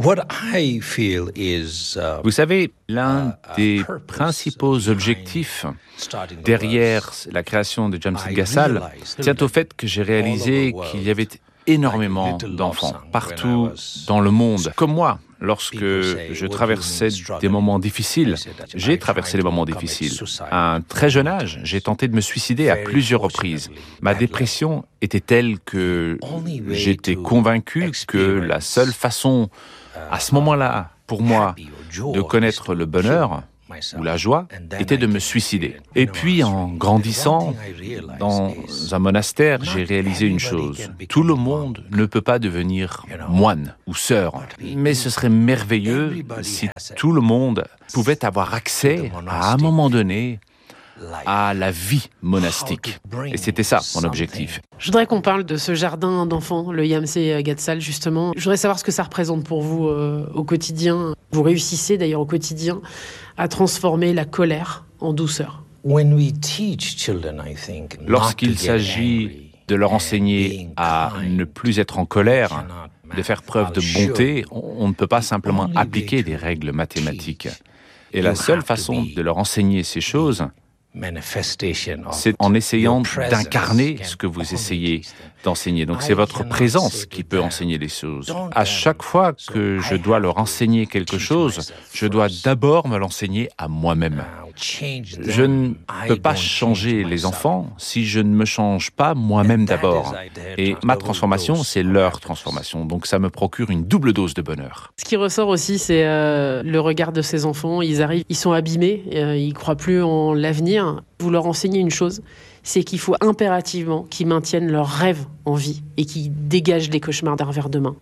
Vous savez, l'un des principaux objectifs derrière la création de Jamsid Ghazal tient au fait que j'ai réalisé qu'il y avait énormément d'enfants partout dans le monde, comme moi. Lorsque je traversais des moments difficiles, j'ai traversé des moments difficiles. À un très jeune âge, j'ai tenté de me suicider à plusieurs reprises. Ma dépression était telle que j'étais convaincu que la seule façon, à ce moment-là, pour moi, de connaître le bonheur ou la joie, était de me suicider. Et puis, en grandissant dans un monastère, j'ai réalisé une chose. Tout le monde ne peut pas devenir moine ou sœur. Mais ce serait merveilleux si tout le monde pouvait avoir accès, à un moment donné, à la vie monastique. Et c'était ça, mon objectif. Je voudrais qu'on parle de ce jardin d'enfants, le Jamsid Ghazal, justement. Je voudrais savoir ce que ça représente pour vous au quotidien. Vous réussissez d'ailleurs au quotidien à transformer la colère en douceur. Lorsqu'il s'agit de leur enseigner à ne plus être en colère, de faire preuve de bonté, on ne peut pas simplement appliquer des règles mathématiques. Et la seule façon de leur enseigner ces choses, c'est en essayant d'incarner ce que vous essayez d'enseigner. Donc c'est votre présence qui peut enseigner les choses. À chaque fois que je dois leur enseigner quelque chose, je dois d'abord me l'enseigner à moi-même. Je ne peux pas changer les enfants si je ne me change pas moi-même d'abord. Et ma transformation, c'est leur transformation. Donc ça me procure une double dose de bonheur. Ce qui ressort aussi, c'est le regard de ces enfants. Ils arrivent, ils sont abîmés, ils ne croient plus en l'avenir. Vous leur enseignez une chose, c'est qu'il faut impérativement qu'ils maintiennent leurs rêves en vie et qu'ils dégagent les cauchemars d'un revers de main.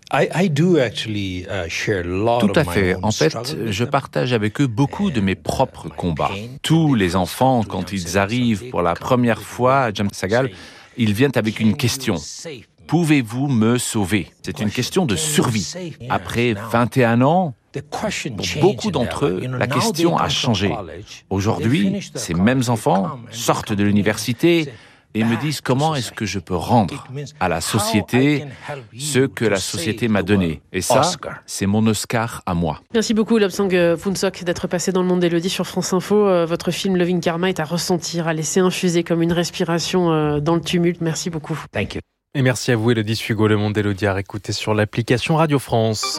Tout à fait. En fait, je partage avec eux beaucoup de mes propres combats. Tous les enfants, quand ils arrivent pour la première fois à Jamsid Ghazal, ils viennent avec une question. Pouvez-vous me sauver? C'est une question de survie. Après 21 ans, pour beaucoup d'entre eux, la question a changé. Aujourd'hui, ces mêmes enfants sortent de l'université et me disent comment est-ce que je peux rendre à la société ce que la société m'a donné. Et ça, c'est mon Oscar à moi. Merci beaucoup Lomsang Phongsok d'être passé dans le monde d'Élodie sur France Info. Votre film Loving Karma est à ressentir, à laisser infuser comme une respiration dans le tumulte. Merci beaucoup. Thank you. Et merci à vous Élodie Sugo, le monde d'Élodie à réécouter sur l'application Radio France.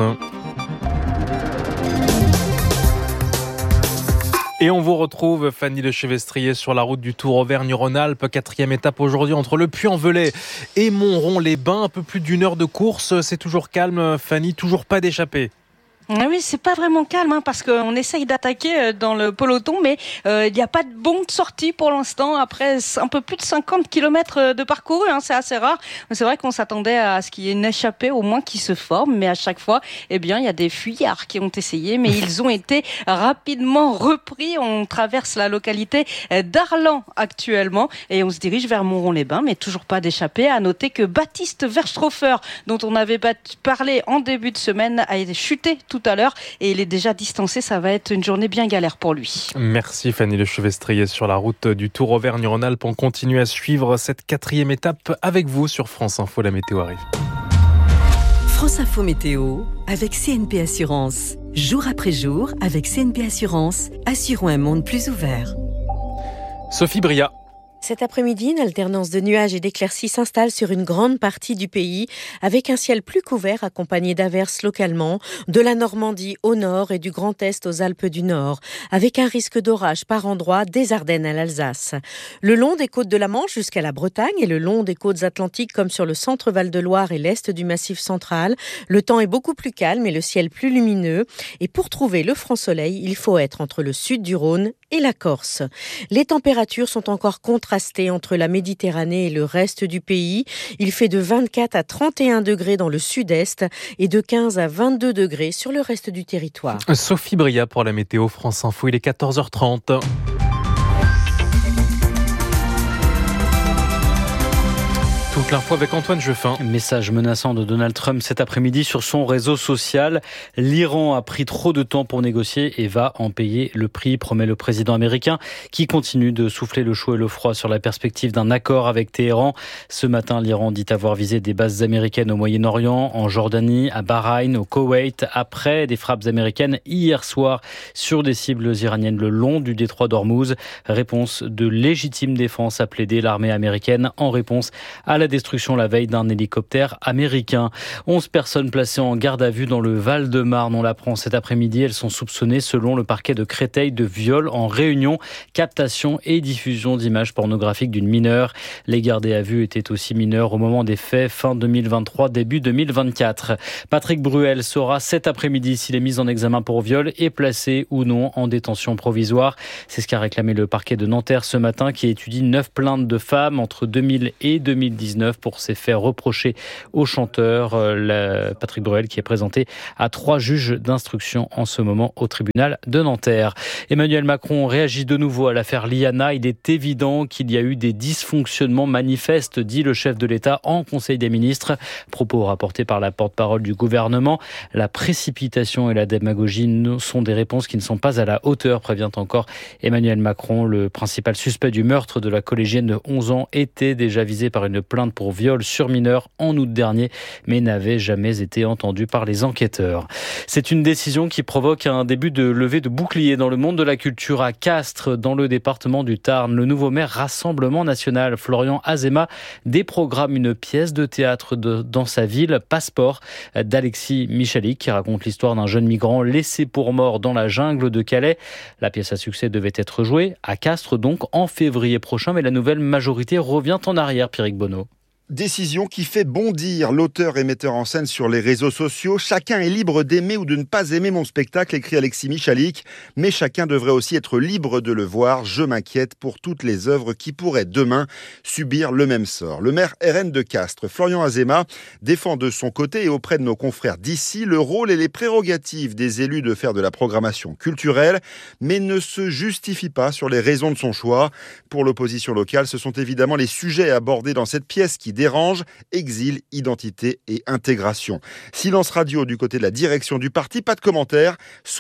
Et on vous retrouve, Fanny Lechevestrier, sur la route du Tour Auvergne-Rhône-Alpes. 4e étape aujourd'hui entre le Puy-en-Velay et Montron-les-Bains. Un peu plus d'1 heure de course. C'est toujours calme, Fanny, toujours pas d'échappée. Ah oui, c'est pas vraiment calme parce qu'on essaye d'attaquer dans le peloton, mais il n'y a pas de bonne sortie pour l'instant. Après un peu plus de 50 km de parcours, c'est assez rare. C'est vrai qu'on s'attendait à ce qu'il y ait une échappée au moins qui se forme, mais à chaque fois, il y a des fuyards qui ont essayé, mais ils ont été rapidement repris. On traverse la localité d'Arlan actuellement et on se dirige vers Montron-les-Bains, mais toujours pas d'échappée. À noter que Baptiste Verstroffer, dont on avait parlé en début de semaine, a été chuté tout à l'heure et il est déjà distancé. Ça va être une journée bien galère pour lui. Merci Fanny Lechevestrier sur la route du Tour Auvergne-Rhône-Alpes. On continue à suivre cette 4e étape avec vous sur France Info. La météo arrive. France Info Météo avec CNP Assurance. Jour après jour, avec CNP Assurance, assurons un monde plus ouvert. Sophie Bria. Cet après-midi, une alternance de nuages et d'éclaircies s'installe sur une grande partie du pays, avec un ciel plus couvert accompagné d'averses localement, de la Normandie au nord et du Grand Est aux Alpes du Nord, avec un risque d'orage par endroits des Ardennes à l'Alsace. Le long des côtes de la Manche jusqu'à la Bretagne et le long des côtes atlantiques comme sur le centre Val-de-Loire et l'est du Massif central, le temps est beaucoup plus calme et le ciel plus lumineux. Et pour trouver le franc soleil, il faut être entre le sud du Rhône et la Corse. Les températures sont encore contrastées entre la Méditerranée et le reste du pays. Il fait de 24 à 31 degrés dans le sud-est et de 15 à 22 degrés sur le reste du territoire. Sophie Bria pour la météo France Info, il est 14h30. Toute l'info avec Antoine Jeffin. Message menaçant de Donald Trump cet après-midi sur son réseau social. L'Iran a pris trop de temps pour négocier et va en payer le prix, promet le président américain, qui continue de souffler le chaud et le froid sur la perspective d'un accord avec Téhéran. Ce matin, l'Iran dit avoir visé des bases américaines au Moyen-Orient, en Jordanie, à Bahreïn, au Koweït, après des frappes américaines hier soir sur des cibles iraniennes le long du détroit d'Ormuz. Réponse de légitime défense, a plaidé l'armée américaine en réponse à la destruction la veille d'un hélicoptère américain. 11 personnes placées en garde à vue dans le Val-de-Marne. On l'apprend cet après-midi. Elles sont soupçonnées, selon le parquet de Créteil, de viol en réunion, captation et diffusion d'images pornographiques d'une mineure. Les gardés à vue étaient aussi mineurs au moment des faits, fin 2023, début 2024. Patrick Bruel saura cet après-midi s'il est mis en examen pour viol et placé ou non en détention provisoire. C'est ce qu'a réclamé le parquet de Nanterre ce matin, qui étudie 9 plaintes de femmes entre 2000 et 2019 pour ces faits reprochés au chanteur. Patrick Bruel qui est présenté à 3 juges d'instruction en ce moment au tribunal de Nanterre. Emmanuel Macron réagit de nouveau à l'affaire Liana. Il est évident qu'il y a eu des dysfonctionnements manifestes, dit le chef de l'État en Conseil des ministres. Propos rapportés par la porte-parole du gouvernement. La précipitation et la démagogie sont des réponses qui ne sont pas à la hauteur, prévient encore Emmanuel Macron. Le principal suspect du meurtre de la collégienne de 11 ans était déjà visé par une plainte pour viol sur mineur en août dernier, mais n'avait jamais été entendu par les enquêteurs. C'est une décision qui provoque un début de levée de bouclier dans le monde de la culture à Castres, dans le département du Tarn. Le nouveau maire Rassemblement National, Florian Azéma, déprogramme une pièce de théâtre dans sa ville, Passeport, d'Alexis Michalik, qui raconte l'histoire d'un jeune migrant laissé pour mort dans la jungle de Calais. La pièce à succès devait être jouée à Castres, donc en février prochain, mais la nouvelle majorité revient en arrière, Pierrick Bonneau. Décision qui fait bondir l'auteur et metteur en scène sur les réseaux sociaux. Chacun est libre d'aimer ou de ne pas aimer mon spectacle, écrit Alexis Michalik. Mais chacun devrait aussi être libre de le voir. Je m'inquiète pour toutes les œuvres qui pourraient demain subir le même sort. Le maire RN de Castres, Florian Azéma, défend de son côté et auprès de nos confrères d'ici le rôle et les prérogatives des élus de faire de la programmation culturelle, mais ne se justifie pas sur les raisons de son choix. Pour l'opposition locale, ce sont évidemment les sujets abordés dans cette pièce qui dérange, exil, identité et intégration. Silence radio du côté de la direction du parti, pas de commentaires.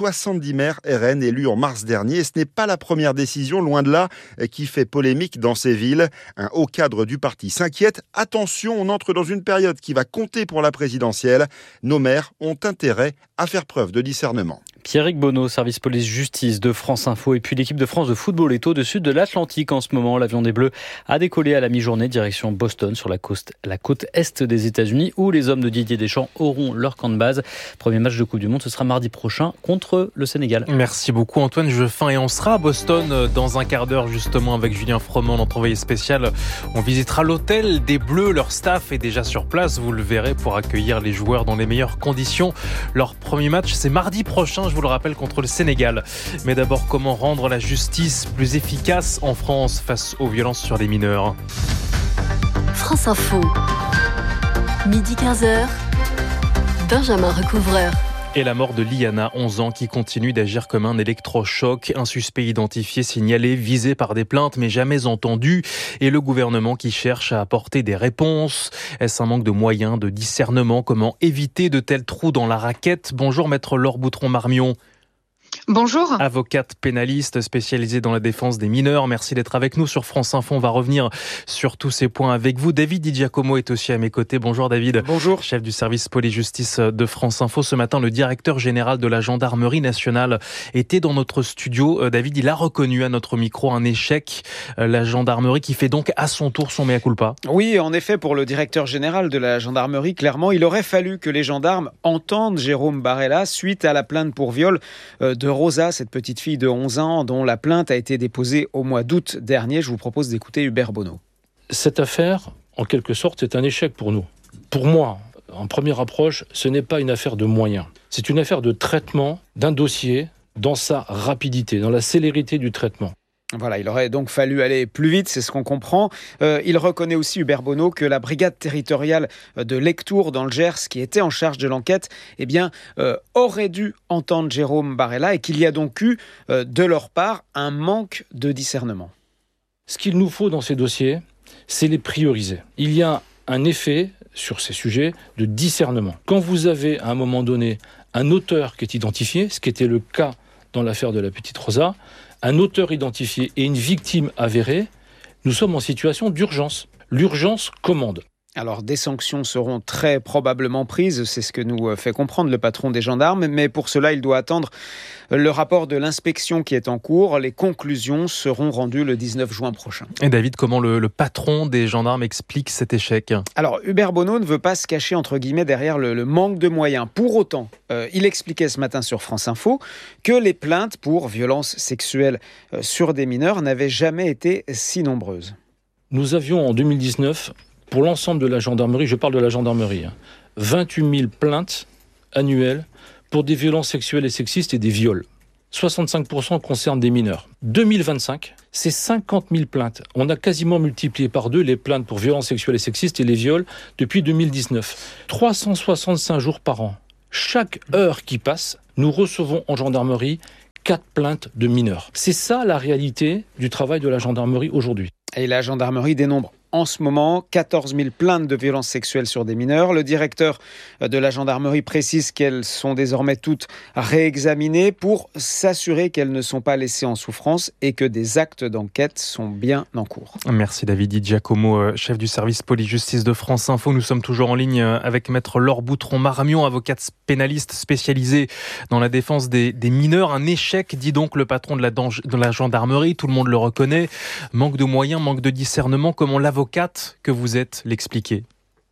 70 maires RN élus en mars dernier, et ce n'est pas la première décision, loin de là, qui fait polémique dans ces villes. Un haut cadre du parti s'inquiète. Attention, on entre dans une période qui va compter pour la présidentielle. Nos maires ont intérêt à faire preuve de discernement. Pierrick Bonneau, service police-justice de France Info, et puis l'équipe de France de football est au-dessus de l'Atlantique en ce moment. L'avion des Bleus a décollé à la mi-journée direction Boston, sur la côte est des États-Unis, où les hommes de Didier Deschamps auront leur camp de base. Premier match de Coupe du Monde, ce sera mardi prochain contre le Sénégal. Merci beaucoup Antoine Jeffin, et on sera à Boston dans un quart d'heure justement avec Julien Froment, notre envoyé spécial. On visitera l'hôtel des Bleus, leur staff est déjà sur place, vous le verrez, pour accueillir les joueurs dans les meilleures conditions. Leur premier match, c'est mardi prochain, je vous le rappelle, contre le Sénégal. Mais d'abord, comment rendre la justice plus efficace en France face aux violences sur les mineurs ? France Info, midi 15h, Benjamin Recouvreur. Et la mort de Liana, 11 ans, qui continue d'agir comme un électrochoc. Un suspect identifié, signalé, visé par des plaintes, mais jamais entendu. Et le gouvernement qui cherche à apporter des réponses. Est-ce un manque de moyens, de discernement ? Comment éviter de tels trous dans la raquette ? Bonjour maître Laure Boutron-Marmion. Bonjour. Avocate pénaliste spécialisée dans la défense des mineurs. Merci d'être avec nous sur France Info. On va revenir sur tous ces points avec vous. David Di Giacomo est aussi à mes côtés. Bonjour David. Bonjour. Chef du service police-justice de France Info. Ce matin, le directeur général de la gendarmerie nationale était dans notre studio. David, il a reconnu à notre micro un échec. La gendarmerie qui fait donc à son tour son mea culpa. Oui, en effet, pour le directeur général de la gendarmerie, clairement, il aurait fallu que les gendarmes entendent Jérôme Barella suite à la plainte pour viol de Rosa, cette petite fille de 11 ans dont la plainte a été déposée au mois d'août dernier. Je vous propose d'écouter Hubert Bonneau. Cette affaire, en quelque sorte, est un échec pour nous. Pour moi, en première approche, ce n'est pas une affaire de moyens. C'est une affaire de traitement d'un dossier dans sa rapidité, dans la célérité du traitement. Voilà, il aurait donc fallu aller plus vite, c'est ce qu'on comprend. Il reconnaît aussi, Hubert Bonneau, que la brigade territoriale de Lectoure dans le Gers, qui était en charge de l'enquête, aurait dû entendre Jérôme Barella et qu'il y a donc eu, de leur part, un manque de discernement. Ce qu'il nous faut dans ces dossiers, c'est les prioriser. Il y a un effet sur ces sujets de discernement. Quand vous avez à un moment donné un auteur qui est identifié, ce qui était le cas dans l'affaire de la petite Rosa, un auteur identifié et une victime avérée, nous sommes en situation d'urgence. L'urgence commande. Alors, des sanctions seront très probablement prises, c'est ce que nous fait comprendre le patron des gendarmes, mais pour cela, il doit attendre le rapport de l'inspection qui est en cours. Les conclusions seront rendues le 19 juin prochain. Et David, comment le patron des gendarmes explique cet échec ? Alors, Hubert Bonneau ne veut pas se cacher, entre guillemets, derrière le manque de moyens. Pour autant, il expliquait ce matin sur France Info que les plaintes pour violences sexuelles sur des mineurs n'avaient jamais été si nombreuses. Nous avions en 2019... pour l'ensemble de la gendarmerie, je parle de la gendarmerie, 28 000 plaintes annuelles pour des violences sexuelles et sexistes et des viols. 65% concernent des mineurs. 2025, c'est 50 000 plaintes. On a quasiment multiplié par 2 les plaintes pour violences sexuelles et sexistes et les viols depuis 2019. 365 jours par an. Chaque heure qui passe, nous recevons en gendarmerie 4 plaintes de mineurs. C'est ça la réalité du travail de la gendarmerie aujourd'hui. Et la gendarmerie dénombre en ce moment 14 000 plaintes de violences sexuelles sur des mineurs. Le directeur de la gendarmerie précise qu'elles sont désormais toutes réexaminées pour s'assurer qu'elles ne sont pas laissées en souffrance et que des actes d'enquête sont bien en cours. Merci David Di Giacomo, chef du service police-justice de France Info. Nous sommes toujours en ligne avec maître Laure Boutron-Marmion, avocate pénaliste spécialisée dans la défense des mineurs. Un échec, dit donc le patron de la gendarmerie, tout le monde le reconnaît. Manque de moyens, manque de discernement, comment l'avocate que vous êtes l'expliquer?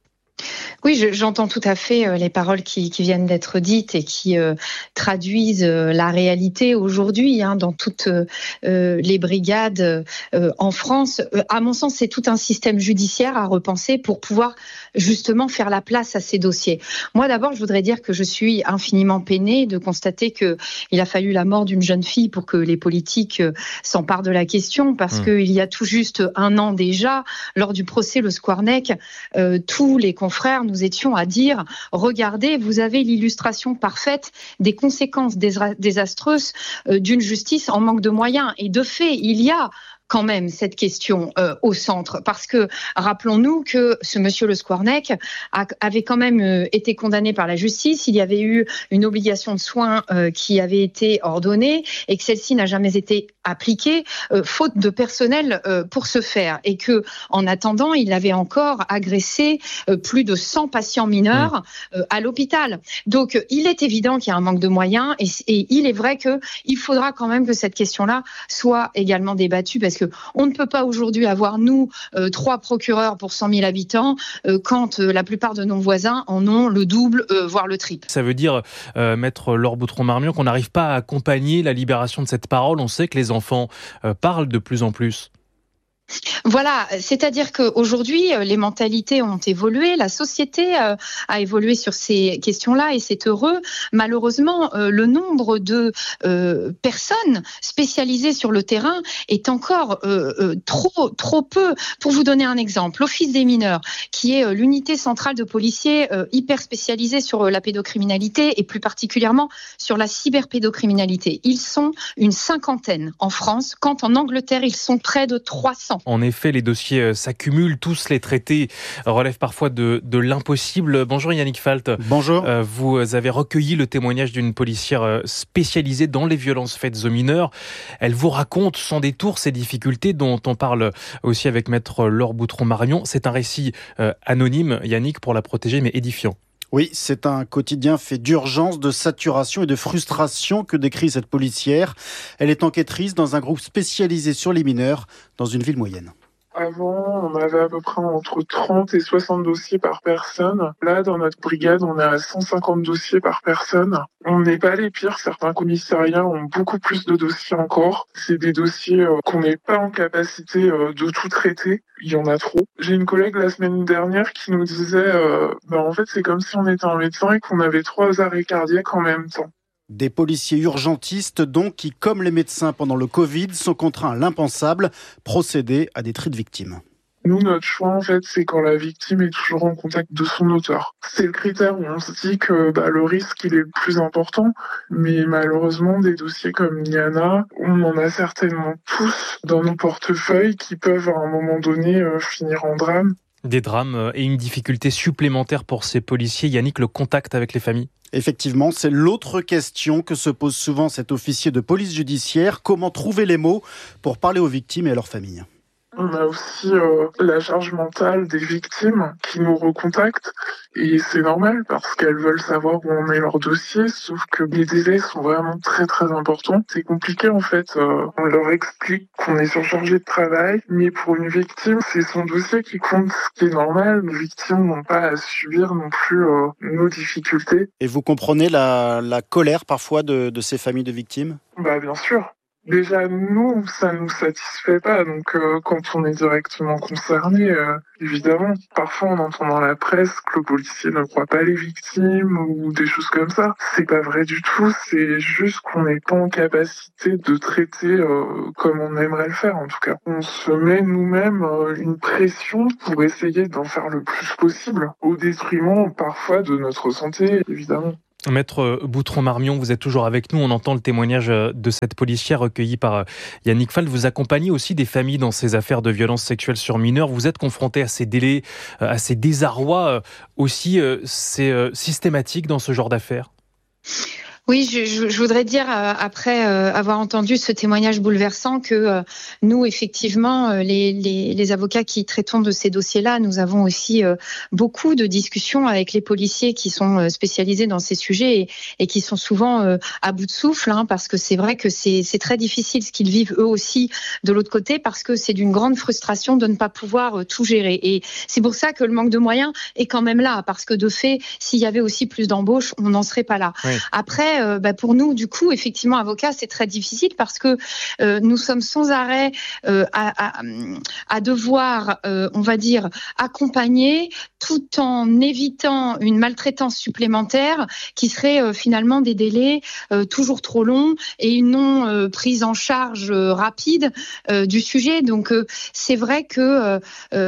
Oui, j'entends tout à fait les paroles qui viennent d'être dites et qui traduisent la réalité aujourd'hui dans toutes les brigades en France. À mon sens, c'est tout un système judiciaire à repenser pour pouvoir justement faire la place à ces dossiers. Moi, d'abord, je voudrais dire que je suis infiniment peinée de constater qu'il a fallu la mort d'une jeune fille pour que les politiques s'emparent de la question, parce qu'il y a tout juste un an déjà, lors du procès Le Squarnec, tous les confrères nous étions à dire « Regardez, vous avez l'illustration parfaite des conséquences désastreuses d'une justice en manque de moyens. » Et de fait, il y a quand même cette question au centre, parce que rappelons-nous que ce monsieur Le Squarnec avait quand même été condamné par la justice. Il y avait eu une obligation de soins qui avait été ordonnée et que celle-ci n'a jamais été appliquée faute de personnel pour ce faire, et que en attendant il avait encore agressé plus de 100 patients mineurs à l'hôpital. Donc il est évident qu'il y a un manque de moyens, et il est vrai que il faudra quand même que cette question-là soit également débattue, parce que on ne peut pas aujourd'hui avoir, nous, 3 procureurs pour 100 000 habitants, quand la plupart de nos voisins en ont le double, voire le triple. Ça veut dire, maître Laure Boutron-Marmion, qu'on n'arrive pas à accompagner la libération de cette parole. On sait que les enfants parlent de plus en plus. Voilà, c'est-à-dire qu'aujourd'hui, les mentalités ont évolué, la société a évolué sur ces questions-là, et c'est heureux. Malheureusement, le nombre de personnes spécialisées sur le terrain est encore trop peu. Pour vous donner un exemple, l'Office des mineurs, qui est l'unité centrale de policiers hyper spécialisée sur la pédocriminalité et plus particulièrement sur la cyberpédocriminalité. Ils sont une 50aine en France, quand en Angleterre, ils sont près de 300. En effet, les dossiers s'accumulent, tous les traités relèvent parfois de l'impossible. Bonjour Yannick Falt. Bonjour. Vous avez recueilli le témoignage d'une policière spécialisée dans les violences faites aux mineurs. Elle vous raconte sans détour ces difficultés dont on parle aussi avec maître Laure Boutron-Marmion. C'est un récit anonyme, Yannick, pour la protéger, mais édifiant. Oui, c'est un quotidien fait d'urgence, de saturation et de frustration que décrit cette policière. Elle est enquêtrice dans un groupe spécialisé sur les mineurs dans une ville moyenne. Avant, on avait à peu près entre 30 et 60 dossiers par personne. Là, dans notre brigade, on est à 150 dossiers par personne. On n'est pas les pires. Certains commissariats ont beaucoup plus de dossiers encore. C'est des dossiers qu'on n'est pas en capacité de tout traiter. Il y en a trop. J'ai une collègue la semaine dernière qui nous disait en fait, c'est comme si on était un médecin et qu'on avait 3 arrêts cardiaques en même temps. Des policiers urgentistes donc qui, comme les médecins pendant le Covid, sont contraints à l'impensable, procéder à des tris de victimes. Nous, notre choix, en fait, c'est quand la victime est toujours en contact de son auteur. C'est le critère où on se dit que le risque, il est le plus important. Mais malheureusement, des dossiers comme Niana, on en a certainement tous dans nos portefeuilles qui peuvent, à un moment donné, finir en drame. Des drames et une difficulté supplémentaire pour ces policiers. Yannick, le contact avec les familles ? Effectivement, c'est l'autre question que se pose souvent cet officier de police judiciaire. Comment trouver les mots pour parler aux victimes et à leurs familles ? On a aussi la charge mentale des victimes qui nous recontactent et c'est normal parce qu'elles veulent savoir où on met leur dossier, sauf que les délais sont vraiment très très importants. C'est compliqué en fait, on leur explique qu'on est surchargé de travail, mais pour une victime, c'est son dossier qui compte, ce qui est normal. Les victimes n'ont pas à subir non plus nos difficultés. Et vous comprenez la colère parfois de ces familles de victimes ? Bien sûr. Déjà, nous, ça nous satisfait pas. Donc, quand on est directement concerné, évidemment, parfois on entend dans la presse que le policier ne croit pas les victimes ou des choses comme ça. C'est pas vrai du tout. C'est juste qu'on n'est pas en capacité de traiter comme on aimerait le faire, en tout cas. On se met nous-mêmes une pression pour essayer d'en faire le plus possible, au détriment parfois de notre santé, évidemment. Maître Boutron-Marmion, vous êtes toujours avec nous. On entend le témoignage de cette policière recueilli par Yannick Falt. Vous accompagnez aussi des familles dans ces affaires de violences sexuelles sur mineurs. Vous êtes confronté à ces délais, à ces désarrois aussi. C'est systématique dans ce genre d'affaires ? Oui, je voudrais dire, après avoir entendu ce témoignage bouleversant, que nous, effectivement, les avocats qui traitons de ces dossiers-là, nous avons aussi beaucoup de discussions avec les policiers qui sont spécialisés dans ces sujets et qui sont souvent à bout de souffle, parce que c'est vrai que c'est très difficile ce qu'ils vivent eux aussi de l'autre côté, parce que c'est d'une grande frustration de ne pas pouvoir tout gérer. Et c'est pour ça que le manque de moyens est quand même là, parce que de fait, s'il y avait aussi plus d'embauches, on n'en serait pas là. Oui. Après, pour nous, du coup, effectivement, avocats, c'est très difficile parce que nous sommes sans arrêt à devoir, on va dire, accompagner tout en évitant une maltraitance supplémentaire qui serait finalement des délais toujours trop longs et une non prise en charge rapide du sujet. Donc, c'est vrai que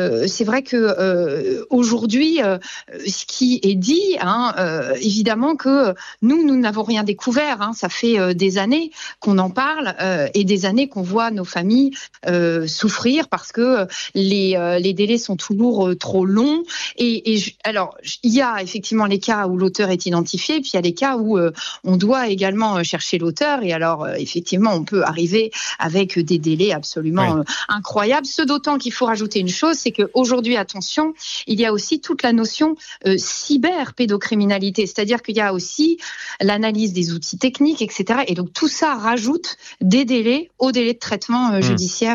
aujourd'hui, ce qui est dit, évidemment que nous n'avons rien découvert. Ça fait des années qu'on en parle et des années qu'on voit nos familles souffrir parce que les délais sont toujours trop longs. Alors, il y a effectivement les cas où l'auteur est identifié, puis il y a les cas où on doit également chercher l'auteur. Et alors, effectivement, on peut arriver avec des délais absolument incroyables. Ce d'autant qu'il faut rajouter une chose, c'est qu'aujourd'hui, attention, il y a aussi toute la notion cyberpédocriminalité, c'est-à-dire qu'il y a aussi l'analyse des outils techniques, etc. Et donc, tout ça rajoute des délais aux délais de traitement judiciaire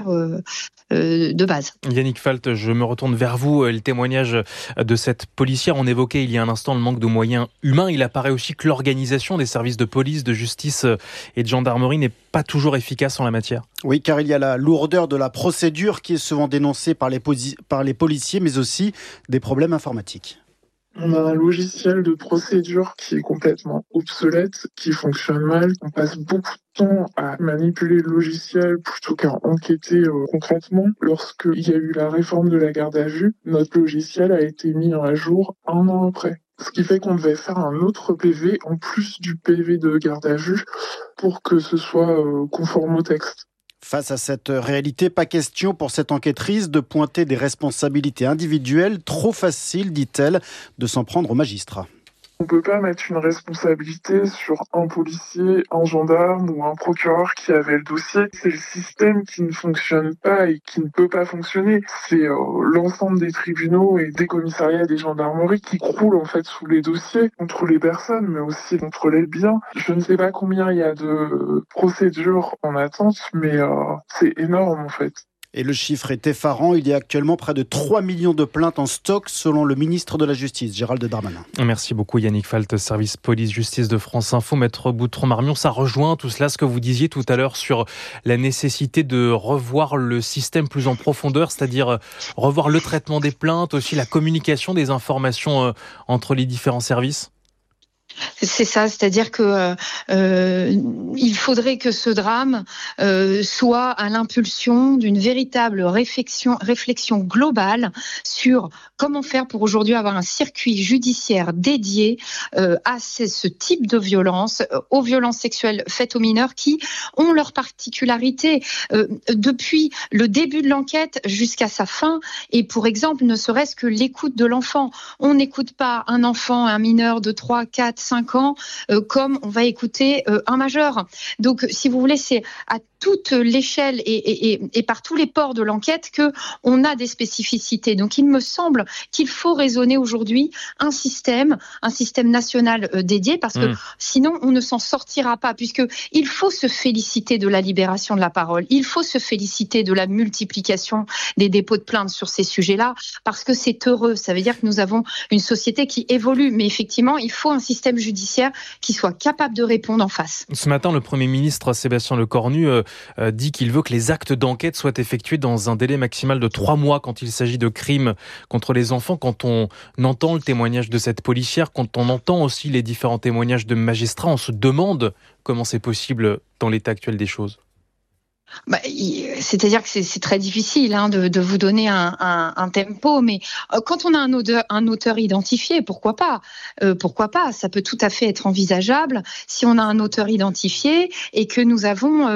de base. Yannick Falt, je me retourne vers vous. Le témoignage de cette policière, on évoquait il y a un instant le manque de moyens humains. Il apparaît aussi que l'organisation des services de police, de justice et de gendarmerie n'est pas toujours efficace en la matière. Oui, car il y a la lourdeur de la procédure qui est souvent dénoncée par les policiers, mais aussi des problèmes informatiques. On a un logiciel de procédure qui est complètement obsolète, qui fonctionne mal. On passe beaucoup de temps à manipuler le logiciel plutôt qu'à enquêter concrètement. Lorsqu'il y a eu la réforme de la garde à vue, notre logiciel a été mis à jour 1 an après. Ce qui fait qu'on devait faire un autre PV en plus du PV de garde à vue pour que ce soit conforme au texte. Face à cette réalité, pas question pour cette enquêtrice de pointer des responsabilités individuelles. Trop facile, dit-elle, de s'en prendre aux magistrats. On ne peut pas mettre une responsabilité sur un policier, un gendarme ou un procureur qui avait le dossier. C'est le système qui ne fonctionne pas et qui ne peut pas fonctionner. C'est l'ensemble des tribunaux et des commissariats et des gendarmeries qui croulent en fait sous les dossiers contre les personnes, mais aussi contre les biens. Je ne sais pas combien il y a de procédures en attente, mais c'est énorme en fait. Et le chiffre est effarant. Il y a actuellement près de 3 millions de plaintes en stock, selon le ministre de la Justice, Gérald Darmanin. Merci beaucoup Yannick Falt, service police-justice de France Info. Maître Boutron-Marmion, ça rejoint tout cela, ce que vous disiez tout à l'heure sur la nécessité de revoir le système plus en profondeur, c'est-à-dire revoir le traitement des plaintes, aussi la communication des informations entre les différents services ? C'est ça, c'est-à-dire que il faudrait que ce drame soit à l'impulsion d'une véritable réflexion globale sur comment faire pour aujourd'hui avoir un circuit judiciaire dédié à ce type de violence, aux violences sexuelles faites aux mineurs qui ont leur particularité depuis le début de l'enquête jusqu'à sa fin. Et pour exemple, ne serait-ce que l'écoute de l'enfant. On n'écoute pas un enfant, un mineur de 3, 4, 5 ans comme on va écouter un majeur. Donc, si vous voulez, c'est à toute l'échelle et par tous les pores de l'enquête qu'on a des spécificités. Donc, il me semble qu'il faut raisonner aujourd'hui un système national dédié, parce que sinon, on ne s'en sortira pas, puisqu'il faut se féliciter de la libération de la parole. Il faut se féliciter de la multiplication des dépôts de plaintes sur ces sujets-là, parce que c'est heureux. Ça veut dire que nous avons une société qui évolue. Mais effectivement, il faut un système judiciaire qui soit capable de répondre en face. Ce matin, le Premier ministre Sébastien Lecornu dit qu'il veut que les actes d'enquête soient effectués dans un délai maximal de 3 mois quand il s'agit de crimes contre les enfants. Quand on entend le témoignage de cette policière, quand on entend aussi les différents témoignages de magistrats, on se demande comment c'est possible dans l'état actuel des choses. C'est-à-dire que c'est très difficile de vous donner un tempo, mais quand on a un auteur identifié, pourquoi pas, ça peut tout à fait être envisageable si on a un auteur identifié et que nous avons